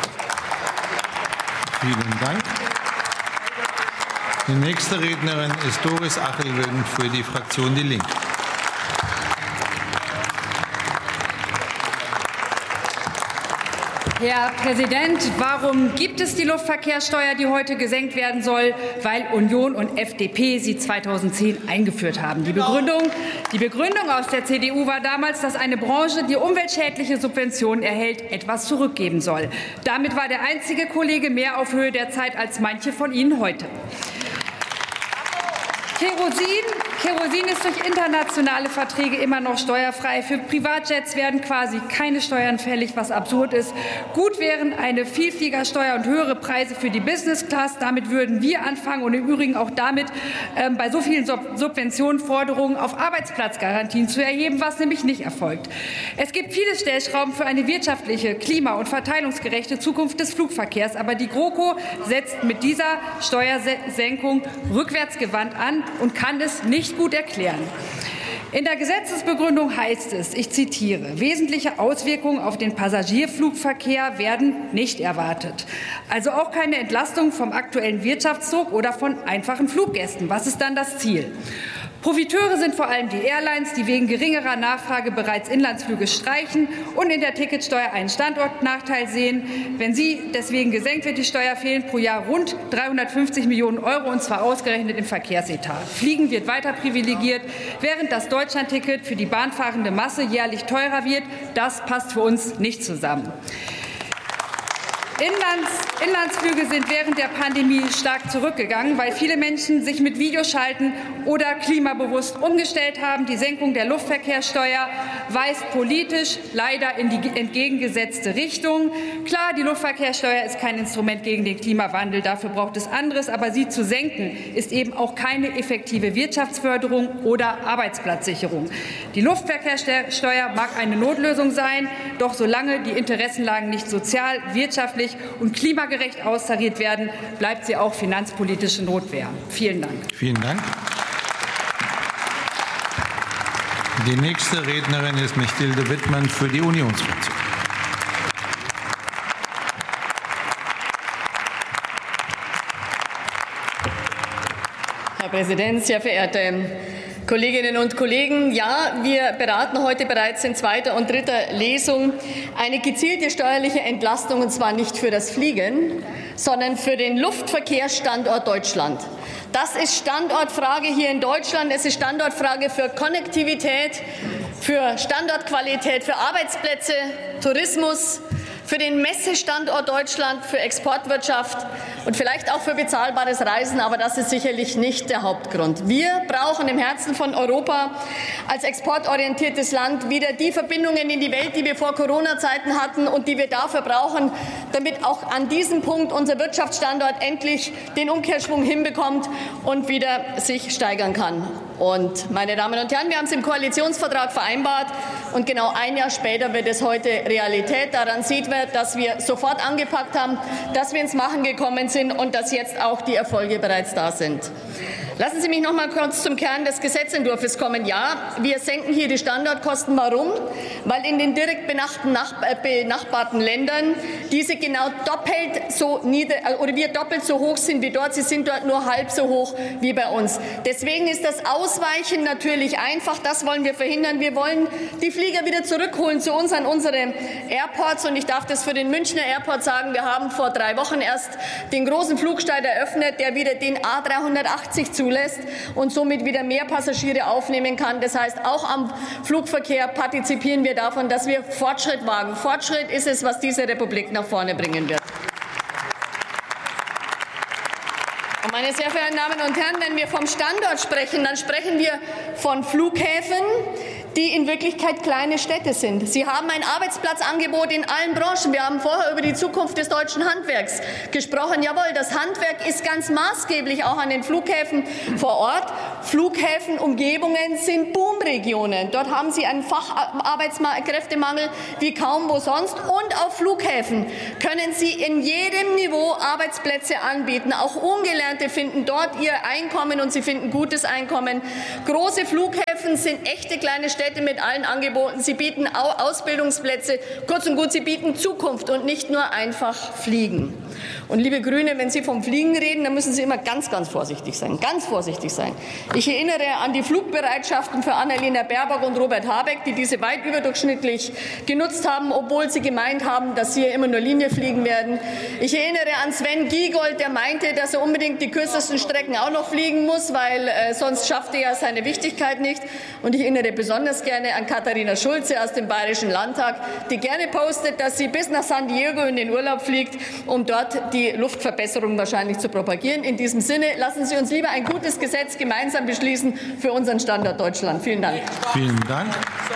Speaker 2: Vielen Dank. Die nächste Rednerin ist Doris Achelwilden für die Fraktion Die Linke.
Speaker 11: Herr Präsident, warum gibt es die Luftverkehrssteuer, die heute gesenkt werden soll? Weil Union und FDP sie 2010 eingeführt haben. Die Begründung aus der CDU war damals, dass eine Branche, die umweltschädliche Subventionen erhält, etwas zurückgeben soll. Damit war der einzige Kollege mehr auf Höhe der Zeit als manche von Ihnen heute. Kerosin ist durch internationale Verträge immer noch steuerfrei. Für Privatjets werden quasi keine Steuern fällig, was absurd ist. Gut wären eine Vielfliegersteuer und höhere Preise für die Business Class. Damit würden wir anfangen und im Übrigen auch damit bei so vielen Subventionen Forderungen auf Arbeitsplatzgarantien zu erheben, was nämlich nicht erfolgt. Es gibt viele Stellschrauben für eine wirtschaftliche, klima- und verteilungsgerechte Zukunft des Flugverkehrs. Aber die GroKo setzt mit dieser Steuersenkung rückwärtsgewandt an und kann es nicht gut erklären. In der Gesetzesbegründung heißt es, ich zitiere, wesentliche Auswirkungen auf den Passagierflugverkehr werden nicht erwartet. Also auch keine Entlastung vom aktuellen Wirtschaftsdruck oder von einfachen Fluggästen. Was ist dann das Ziel? Profiteure sind vor allem die Airlines, die wegen geringerer Nachfrage bereits Inlandsflüge streichen und in der Ticketsteuer einen Standortnachteil sehen. Wenn sie deswegen gesenkt wird, die Steuer, fehlen pro Jahr rund 350 Millionen Euro, und zwar ausgerechnet im Verkehrsetat. Fliegen wird weiter privilegiert, während das Deutschlandticket für die bahnfahrende Masse jährlich teurer wird. Das passt für uns nicht zusammen. Inlandsflüge sind während der Pandemie stark zurückgegangen, weil viele Menschen sich mit Videoschalten oder klimabewusst umgestellt haben. Die Senkung der Luftverkehrssteuer weist politisch leider in die entgegengesetzte Richtung. Klar, die Luftverkehrssteuer ist kein Instrument gegen den Klimawandel, dafür braucht es anderes, aber sie zu senken ist eben auch keine effektive Wirtschaftsförderung oder Arbeitsplatzsicherung. Die Luftverkehrssteuer mag eine Notlösung sein, doch solange die Interessenlagen nicht sozial, wirtschaftlich und klimagerecht austariert werden, bleibt sie auch finanzpolitische Notwehr. Vielen Dank.
Speaker 2: Vielen Dank. Die nächste Rednerin ist Mechtilde Wittmann für die Unionsfraktion.
Speaker 12: Herr Präsident, sehr verehrte Kolleginnen und Kollegen, ja, wir beraten heute bereits in zweiter und dritter Lesung eine gezielte steuerliche Entlastung, und zwar nicht für das Fliegen, sondern für den Luftverkehrsstandort Deutschland. Das ist Standortfrage hier in Deutschland. Es ist Standortfrage für Konnektivität, für Standortqualität, für Arbeitsplätze, Tourismus, für den Messestandort Deutschland, für Exportwirtschaft. und vielleicht auch für bezahlbares Reisen, aber das ist sicherlich nicht der Hauptgrund. Wir brauchen im Herzen von Europa als exportorientiertes Land wieder die Verbindungen in die Welt, die wir vor Corona-Zeiten hatten und die wir dafür brauchen, damit auch an diesem Punkt unser Wirtschaftsstandort endlich den Umkehrschwung hinbekommt und wieder sich steigern kann. Und, meine Damen und Herren, wir haben es im Koalitionsvertrag vereinbart und genau ein Jahr später wird es heute Realität. Daran sieht man, dass wir sofort angepackt haben, dass wir ins Machen gekommen sind und dass jetzt auch die Erfolge bereits da sind. Lassen Sie mich noch mal kurz zum Kern des Gesetzentwurfs kommen. Ja, wir senken hier die Standortkosten. Warum? Weil in den direkt benachbarten Ländern diese genau doppelt so doppelt so hoch sind wie dort. Sie sind dort nur halb so hoch wie bei uns. Deswegen ist das Ausweichen natürlich einfach. Das wollen wir verhindern. Wir wollen die Flieger wieder zurückholen zu uns an unsere Airports. Und ich darf das für den Münchner Airport sagen. Wir haben vor 3 Wochen erst den großen Flugsteig eröffnet, der wieder den A380 zulässt und somit wieder mehr Passagiere aufnehmen kann. Das heißt, auch am Flugverkehr partizipieren wir davon, dass wir Fortschritt wagen. Fortschritt ist es, was diese Republik nach vorne bringen wird. Und meine sehr verehrten Damen und Herren, wenn wir vom Standort sprechen, dann sprechen wir von Flughäfen, die in Wirklichkeit kleine Städte sind. Sie haben ein Arbeitsplatzangebot in allen Branchen. Wir haben vorher über die Zukunft des deutschen Handwerks gesprochen. Jawohl, das Handwerk ist ganz maßgeblich auch an den Flughäfen vor Ort. Flughäfenumgebungen sind Boomregionen. Dort haben Sie einen Facharbeitskräftemangel wie kaum wo sonst. Und auf Flughäfen können Sie in jedem Niveau Arbeitsplätze anbieten. Auch Ungelernte finden dort ihr Einkommen und sie finden gutes Einkommen. Große Flughäfen sind echte kleine Städte mit allen Angeboten. Sie bieten Ausbildungsplätze. Kurz und gut, sie bieten Zukunft und nicht nur einfach Fliegen. Und liebe Grüne, wenn Sie vom Fliegen reden, dann müssen Sie immer ganz, ganz vorsichtig sein. Ganz vorsichtig sein. Ich erinnere an die Flugbereitschaften für Annalena Baerbock und Robert Habeck, die diese weit überdurchschnittlich genutzt haben, obwohl sie gemeint haben, dass sie ja immer nur Linie fliegen werden. Ich erinnere an Sven Giegold, der meinte, dass er unbedingt die kürzesten Strecken auch noch fliegen muss, weil sonst schafft er ja seine Wichtigkeit nicht. Und ich erinnere besonders gerne an Katharina Schulze aus dem Bayerischen Landtag, die gerne postet, dass sie bis nach San Diego in den Urlaub fliegt, um dort die Luftverbesserung wahrscheinlich zu propagieren. In diesem Sinne, lassen Sie uns lieber ein gutes Gesetz gemeinsam beschließen für unseren Standort Deutschland. Vielen Dank.
Speaker 2: Vielen Dank.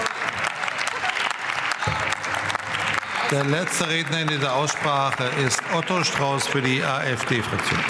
Speaker 2: Der letzte Redner in dieser Aussprache ist Otto Strauß für die AfD-Fraktion.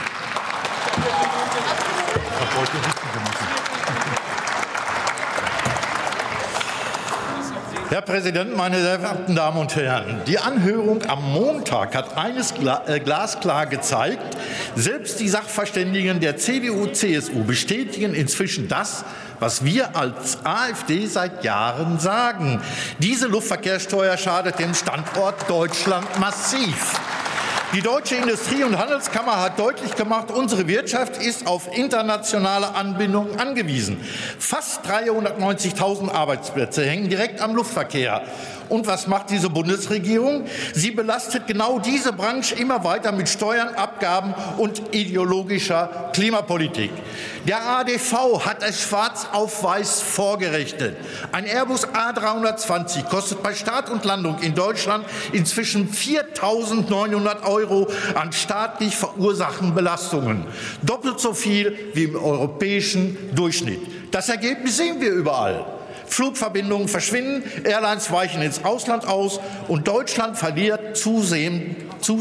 Speaker 7: Herr Präsident, meine sehr verehrten Damen und Herren! Die Anhörung am Montag hat eines glasklar gezeigt. Selbst die Sachverständigen der CDU-CSU bestätigen inzwischen das, was wir als AfD seit Jahren sagen. Diese Luftverkehrssteuer schadet dem Standort Deutschland massiv. Die Deutsche Industrie- und Handelskammer hat deutlich gemacht, unsere Wirtschaft ist auf internationale Anbindung angewiesen. Fast 390.000 Arbeitsplätze hängen direkt am Luftverkehr. Und was macht diese Bundesregierung? Sie belastet genau diese Branche immer weiter mit Steuern, Abgaben und ideologischer Klimapolitik. Der ADV hat es schwarz auf weiß vorgerechnet. Ein Airbus A320 kostet bei Start und Landung in Deutschland inzwischen 4.900 € an staatlich verursachten Belastungen. Doppelt so viel wie im europäischen Durchschnitt. Das Ergebnis sehen wir überall. Flugverbindungen verschwinden, Airlines weichen ins Ausland aus und Deutschland verliert zunehmend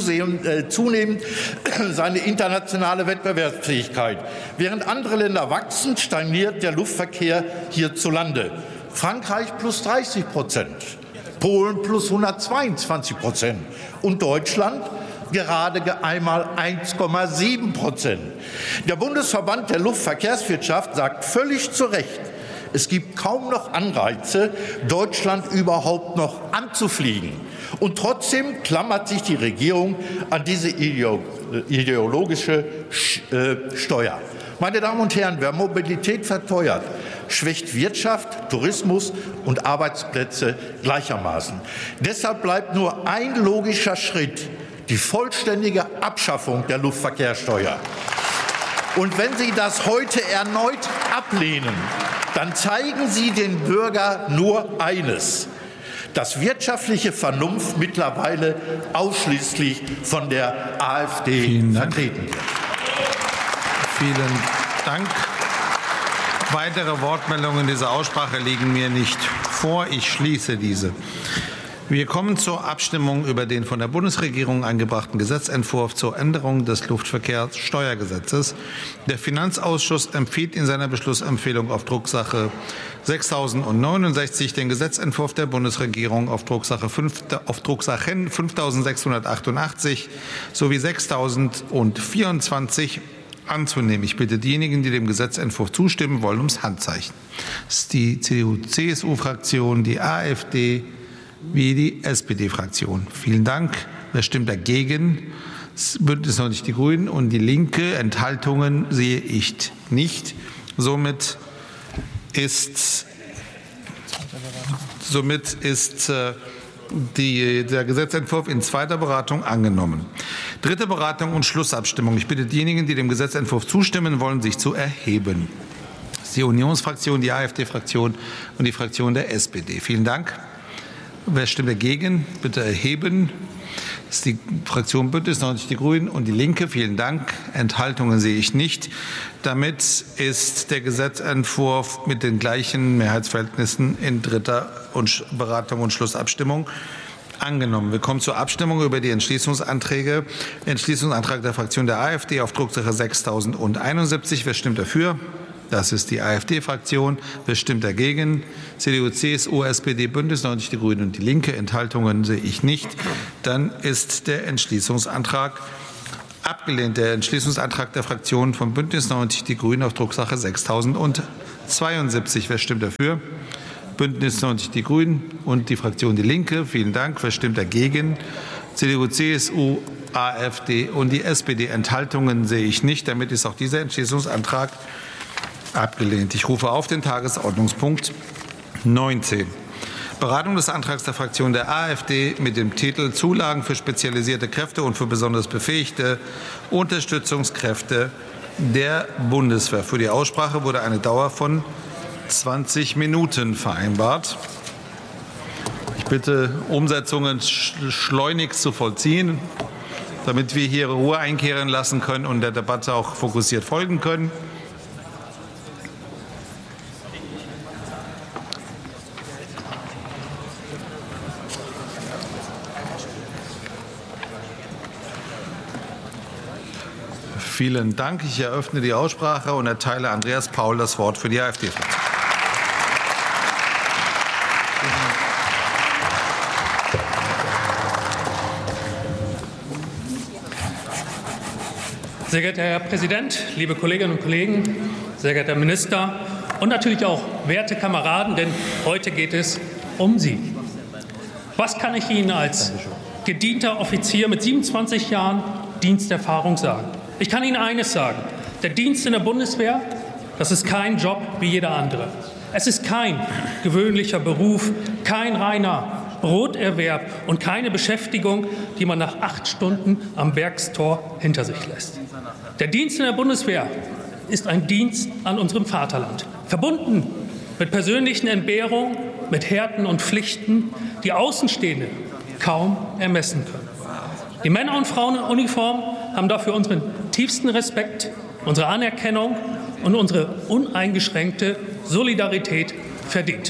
Speaker 7: seine internationale Wettbewerbsfähigkeit. Während andere Länder wachsen, stagniert der Luftverkehr hierzulande. Frankreich plus 30%, Polen plus 122% und Deutschland gerade einmal 1,7%. Der Bundesverband der Luftverkehrswirtschaft sagt völlig zu Recht, es gibt kaum noch Anreize, Deutschland überhaupt noch anzufliegen. Und trotzdem klammert sich die Regierung an diese ideologische Steuer. Meine Damen und Herren, wer Mobilität verteuert, schwächt Wirtschaft, Tourismus und Arbeitsplätze gleichermaßen. Deshalb bleibt nur ein logischer Schritt, die vollständige Abschaffung der Luftverkehrssteuer. Und wenn Sie das heute erneut ablehnen, dann zeigen Sie den Bürger nur eines. dass wirtschaftliche Vernunft mittlerweile ausschließlich von der AfD vertreten wird.
Speaker 2: Vielen Dank. Weitere Wortmeldungen in dieser Aussprache liegen mir nicht vor. Ich schließe diese. Wir kommen zur Abstimmung über den von der Bundesregierung eingebrachten Gesetzentwurf zur Änderung des Luftverkehrssteuergesetzes. Der Finanzausschuss empfiehlt in seiner Beschlussempfehlung auf Drucksache 6069 den Gesetzentwurf der Bundesregierung auf Drucksachen 5688 sowie 6024 anzunehmen. Ich bitte diejenigen, die dem Gesetzentwurf zustimmen wollen, ums Handzeichen. Das ist die CDU-CSU-Fraktion, die AfD wie die SPD-Fraktion. Vielen Dank. Wer stimmt dagegen? Das Bündnis 90 Die Grünen und die Linke. Enthaltungen sehe ich nicht. Somit ist der Gesetzentwurf in zweiter Beratung angenommen. Dritte Beratung und Schlussabstimmung. Ich bitte diejenigen, die dem Gesetzentwurf zustimmen wollen, sich zu erheben. Das ist die Unionsfraktion, die AfD-Fraktion und die Fraktion der SPD. Vielen Dank. Wer stimmt dagegen? Bitte erheben. Das ist die Fraktion Bündnis 90 Die Grünen und die Linke. Vielen Dank. Enthaltungen sehe ich nicht. Damit ist der Gesetzentwurf mit den gleichen Mehrheitsverhältnissen in dritter Beratung und Schlussabstimmung angenommen. Wir kommen zur Abstimmung über die Entschließungsanträge. Entschließungsantrag der Fraktion der AfD auf Drucksache 6071. Wer stimmt dafür? Das ist die AfD-Fraktion. Wer stimmt dagegen? CDU, CSU, SPD, Bündnis 90 Die Grünen und die Linke. Enthaltungen sehe ich nicht. Dann ist der Entschließungsantrag abgelehnt. Der Entschließungsantrag der Fraktion von Bündnis 90 Die Grünen auf Drucksache 6072. Wer stimmt dafür? Bündnis 90 Die Grünen und die Fraktion Die Linke. Vielen Dank. Wer stimmt dagegen? CDU, CSU, AfD und die SPD. Enthaltungen sehe ich nicht. Damit ist auch dieser Entschließungsantrag abgelehnt. Ich rufe auf den Tagesordnungspunkt 19. Beratung des Antrags der Fraktion der AfD mit dem Titel Zulagen für spezialisierte Kräfte und für besonders befähigte Unterstützungskräfte der Bundeswehr. Für die Aussprache wurde eine Dauer von 20 Minuten vereinbart. Ich bitte, Umsetzungen schleunigst zu vollziehen, damit wir hier Ruhe einkehren lassen können und der Debatte auch fokussiert folgen können. Vielen Dank. Ich eröffne die Aussprache und erteile Andreas Paul das Wort für die AfD-Fraktion.
Speaker 13: Sehr geehrter Herr Präsident, liebe Kolleginnen und Kollegen, sehr geehrter Herr Minister und natürlich auch werte Kameraden, denn heute geht es um Sie. Was kann ich Ihnen als gedienter Offizier mit 27 Jahren Diensterfahrung sagen? Ich kann Ihnen eines sagen. Der Dienst in der Bundeswehr, das ist kein Job wie jeder andere. Es ist kein gewöhnlicher Beruf, kein reiner Broterwerb und keine Beschäftigung, die man nach 8 Stunden am Werkstor hinter sich lässt. Der Dienst in der Bundeswehr ist ein Dienst an unserem Vaterland, verbunden mit persönlichen Entbehrungen, mit Härten und Pflichten, die Außenstehende kaum ermessen können. Die Männer und Frauen in Uniform haben dafür unseren tiefsten Respekt, unsere Anerkennung und unsere uneingeschränkte Solidarität verdient.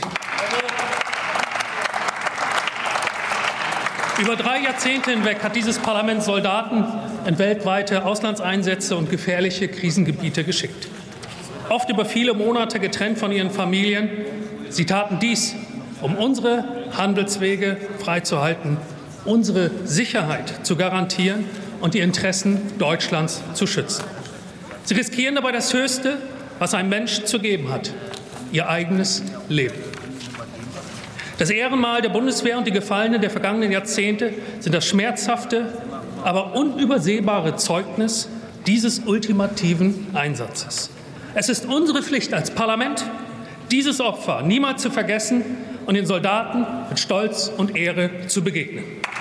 Speaker 13: Über 3 Jahrzehnte hinweg hat dieses Parlament Soldaten in weltweite Auslandseinsätze und gefährliche Krisengebiete geschickt. Oft über viele Monate getrennt von ihren Familien. Sie taten dies, um unsere Handelswege freizuhalten, unsere Sicherheit zu garantieren und die Interessen Deutschlands zu schützen. Sie riskieren dabei das Höchste, was ein Mensch zu geben hat, ihr eigenes Leben. Das Ehrenmal der Bundeswehr und die Gefallenen der vergangenen Jahrzehnte sind das schmerzhafte, aber unübersehbare Zeugnis dieses ultimativen Einsatzes. Es ist unsere Pflicht als Parlament, dieses Opfer niemals zu vergessen und den Soldaten mit Stolz und Ehre zu begegnen.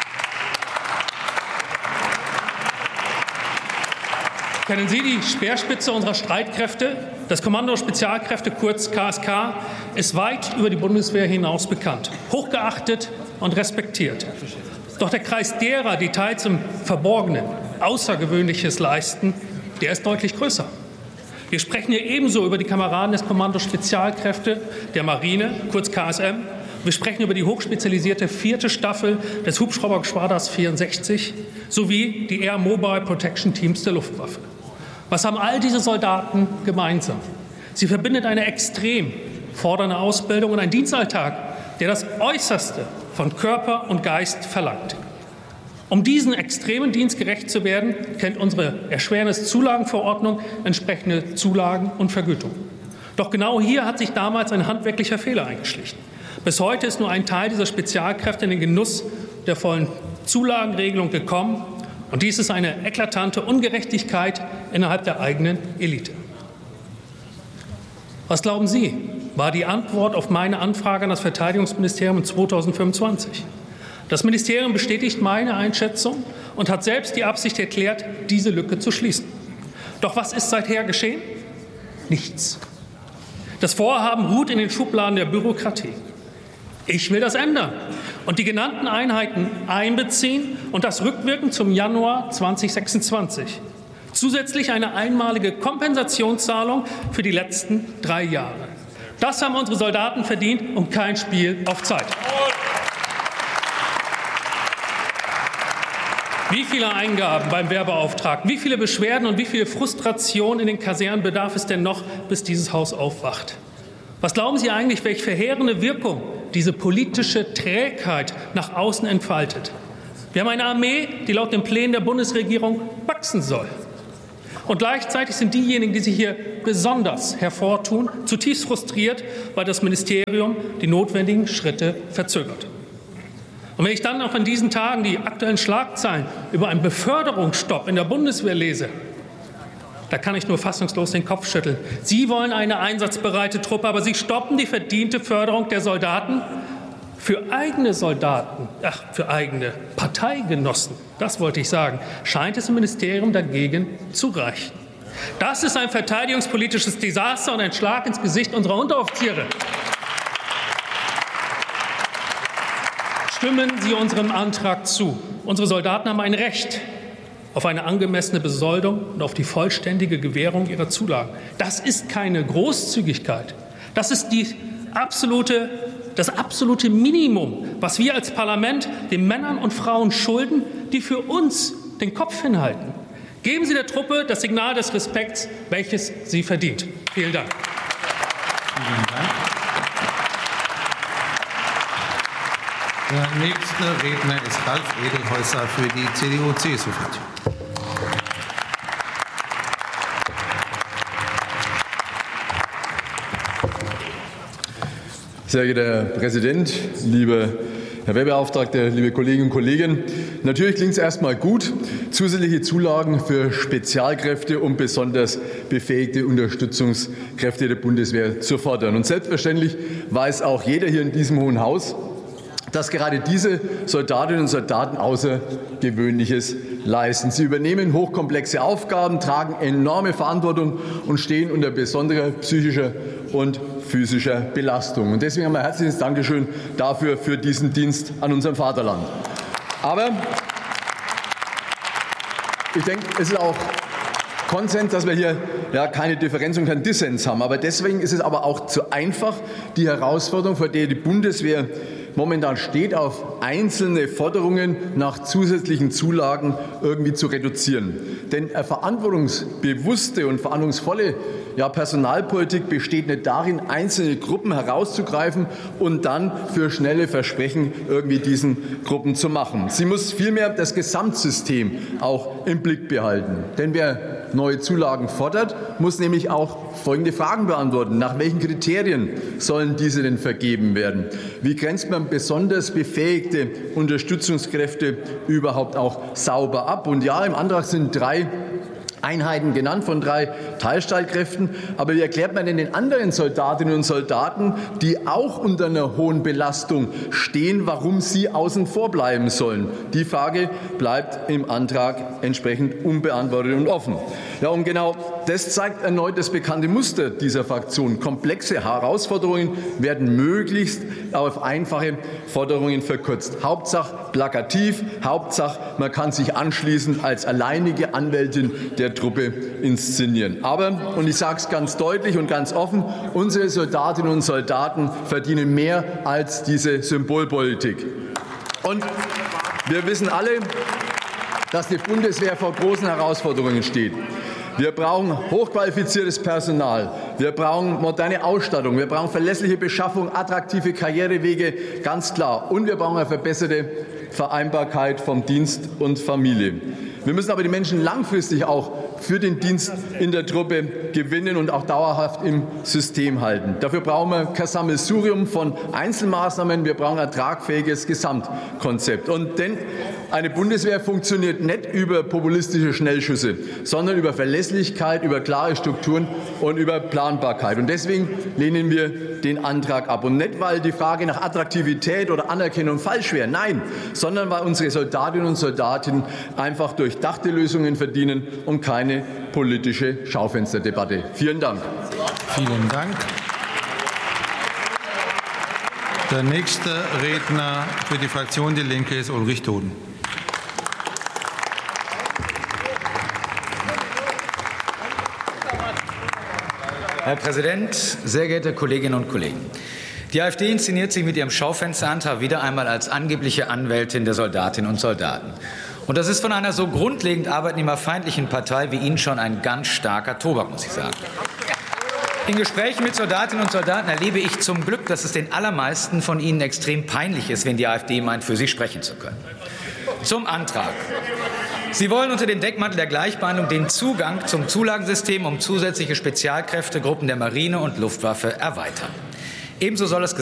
Speaker 13: Kennen Sie die Speerspitze unserer Streitkräfte? Das Kommando Spezialkräfte, kurz KSK, ist weit über die Bundeswehr hinaus bekannt. Hochgeachtet und respektiert. Doch der Kreis derer, die teils im Verborgenen Außergewöhnliches leisten, der ist deutlich größer. Wir sprechen hier ebenso über die Kameraden des Kommandos Spezialkräfte der Marine, kurz KSM. Wir sprechen über die hochspezialisierte 4. Staffel des Hubschraubergeschwaders 64 sowie die Air Mobile Protection Teams der Luftwaffe. Was haben all diese Soldaten gemeinsam? Sie verbindet eine extrem fordernde Ausbildung und einen Dienstalltag, der das Äußerste von Körper und Geist verlangt. Um diesen extremen Dienst gerecht zu werden, kennt unsere Erschwernis-Zulagenverordnung entsprechende Zulagen und Vergütungen. Doch genau hier hat sich damals ein handwerklicher Fehler eingeschlichen. Bis heute ist nur ein Teil dieser Spezialkräfte in den Genuss der vollen Zulagenregelung gekommen. Und dies ist eine eklatante Ungerechtigkeit innerhalb der eigenen Elite. Was glauben Sie, war die Antwort auf meine Anfrage an das Verteidigungsministerium in 2025? Das Ministerium bestätigt meine Einschätzung und hat selbst die Absicht erklärt, diese Lücke zu schließen. Doch was ist seither geschehen? Nichts. Das Vorhaben ruht in den Schubladen der Bürokratie. Ich will das ändern und die genannten Einheiten einbeziehen und das rückwirkend zum Januar 2026. Zusätzlich eine einmalige Kompensationszahlung für die letzten 3 Jahre. Das haben unsere Soldaten verdient und kein Spiel auf Zeit. Wie viele Eingaben beim Wehrbeauftragten, wie viele Beschwerden und wie viel Frustration in den Kasernen bedarf es denn noch, bis dieses Haus aufwacht? Was glauben Sie eigentlich, welche verheerende Wirkung diese politische Trägheit nach außen entfaltet? Wir haben eine Armee, die laut den Plänen der Bundesregierung wachsen soll. Und gleichzeitig sind diejenigen, die sich hier besonders hervortun, zutiefst frustriert, weil das Ministerium die notwendigen Schritte verzögert. Und wenn ich dann auch in diesen Tagen die aktuellen Schlagzeilen über einen Beförderungsstopp in der Bundeswehr lese, da kann ich nur fassungslos den Kopf schütteln. Sie wollen eine einsatzbereite Truppe, aber Sie stoppen die verdiente Förderung der Soldaten für eigene Soldaten, für eigene Parteigenossen. Das wollte ich sagen. Scheint es im Ministerium dagegen zu reichen. Das ist ein verteidigungspolitisches Desaster und ein Schlag ins Gesicht unserer Unteroffiziere. Stimmen Sie unserem Antrag zu. Unsere Soldaten haben ein Recht auf eine angemessene Besoldung und auf die vollständige Gewährung ihrer Zulagen. Das ist keine Großzügigkeit. Das ist das absolute Minimum, was wir als Parlament den Männern und Frauen schulden, die für uns den Kopf hinhalten. Geben Sie der Truppe das Signal des Respekts, welches sie verdient. Vielen Dank.
Speaker 2: Vielen Dank. Der nächste Redner ist Ralf Edelhäuser für die CDU-CSU-Fraktion.
Speaker 14: Sehr geehrter Herr Präsident, lieber Herr Wehrbeauftragter, liebe Kolleginnen und Kollegen! Natürlich klingt es erstmal gut, zusätzliche Zulagen für Spezialkräfte und besonders befähigte Unterstützungskräfte der Bundeswehr zu fordern. Und selbstverständlich weiß auch jeder hier in diesem Hohen Haus, dass gerade diese Soldatinnen und Soldaten Außergewöhnliches leisten. Sie übernehmen hochkomplexe Aufgaben, tragen enorme Verantwortung und stehen unter besonderer psychischer und physischer Belastung. Und deswegen haben wir ein herzliches Dankeschön dafür, für diesen Dienst an unserem Vaterland. Aber ich denke, es ist auch Konsens, dass wir hier keine Differenz und keinen Dissens haben. Aber deswegen ist es aber auch zu einfach, die Herausforderung, vor der die Bundeswehr momentan steht, auf einzelne Forderungen nach zusätzlichen Zulagen irgendwie zu reduzieren. Denn eine verantwortungsbewusste und verantwortungsvolle Personalpolitik besteht nicht darin, einzelne Gruppen herauszugreifen und dann für schnelle Versprechen irgendwie diesen Gruppen zu machen. Sie muss vielmehr das Gesamtsystem auch im Blick behalten. Denn wer neue Zulagen fordert, muss nämlich auch folgende Fragen beantworten. Nach welchen Kriterien sollen diese denn vergeben werden? Wie grenzt man besonders befähigte Unterstützungskräfte überhaupt auch sauber ab? Und ja, im Antrag sind 3 Einheiten genannt von 3 Teilstreitkräften. Aber wie erklärt man denn den anderen Soldatinnen und Soldaten, die auch unter einer hohen Belastung stehen, warum sie außen vor bleiben sollen? Die Frage bleibt im Antrag entsprechend unbeantwortet und offen. Ja, und genau das zeigt erneut das bekannte Muster dieser Fraktion. Komplexe Herausforderungen werden möglichst auf einfache Forderungen verkürzt. Hauptsache plakativ, Hauptsache man kann sich anschließend als alleinige Anwältin der Truppe inszenieren. Aber, und ich sage es ganz deutlich und ganz offen, unsere Soldatinnen und Soldaten verdienen mehr als diese Symbolpolitik. Und wir wissen alle, dass die Bundeswehr vor großen Herausforderungen steht. Wir brauchen hochqualifiziertes Personal. Wir brauchen moderne Ausstattung. Wir brauchen verlässliche Beschaffung, attraktive Karrierewege, ganz klar. Und wir brauchen eine verbesserte Vereinbarkeit von Dienst und Familie. Wir müssen aber die Menschen langfristig auch für den Dienst in der Truppe gewinnen und auch dauerhaft im System halten. Dafür brauchen wir kein Sammelsurium von Einzelmaßnahmen. Wir brauchen ein tragfähiges Gesamtkonzept. Und denn eine Bundeswehr funktioniert nicht über populistische Schnellschüsse, sondern über Verlässlichkeit, über klare Strukturen und über Planbarkeit. Und deswegen lehnen wir den Antrag ab. Und nicht, weil die Frage nach Attraktivität oder Anerkennung falsch wäre, nein, sondern weil unsere Soldatinnen und Soldaten einfach durchdachte Lösungen verdienen und keine politische Schaufensterdebatte. Vielen Dank.
Speaker 2: Vielen Dank. Der nächste Redner für die Fraktion Die Linke ist Ulrich Toden.
Speaker 15: Herr Präsident, sehr geehrte Kolleginnen und Kollegen! Die AfD inszeniert sich mit ihrem Schaufensterantrag wieder einmal als angebliche Anwältin der Soldatinnen und Soldaten. Und das ist von einer so grundlegend arbeitnehmerfeindlichen Partei wie Ihnen schon ein ganz starker Tobak, muss ich sagen. In Gesprächen mit Soldatinnen und Soldaten erlebe ich zum Glück, dass es den allermeisten von ihnen extrem peinlich ist, wenn die AfD meint, für sie sprechen zu können. Zum Antrag. Sie wollen unter dem Deckmantel der Gleichbehandlung den Zugang zum Zulagensystem um zusätzliche Spezialkräftegruppen der Marine und Luftwaffe erweitern. Ebenso soll es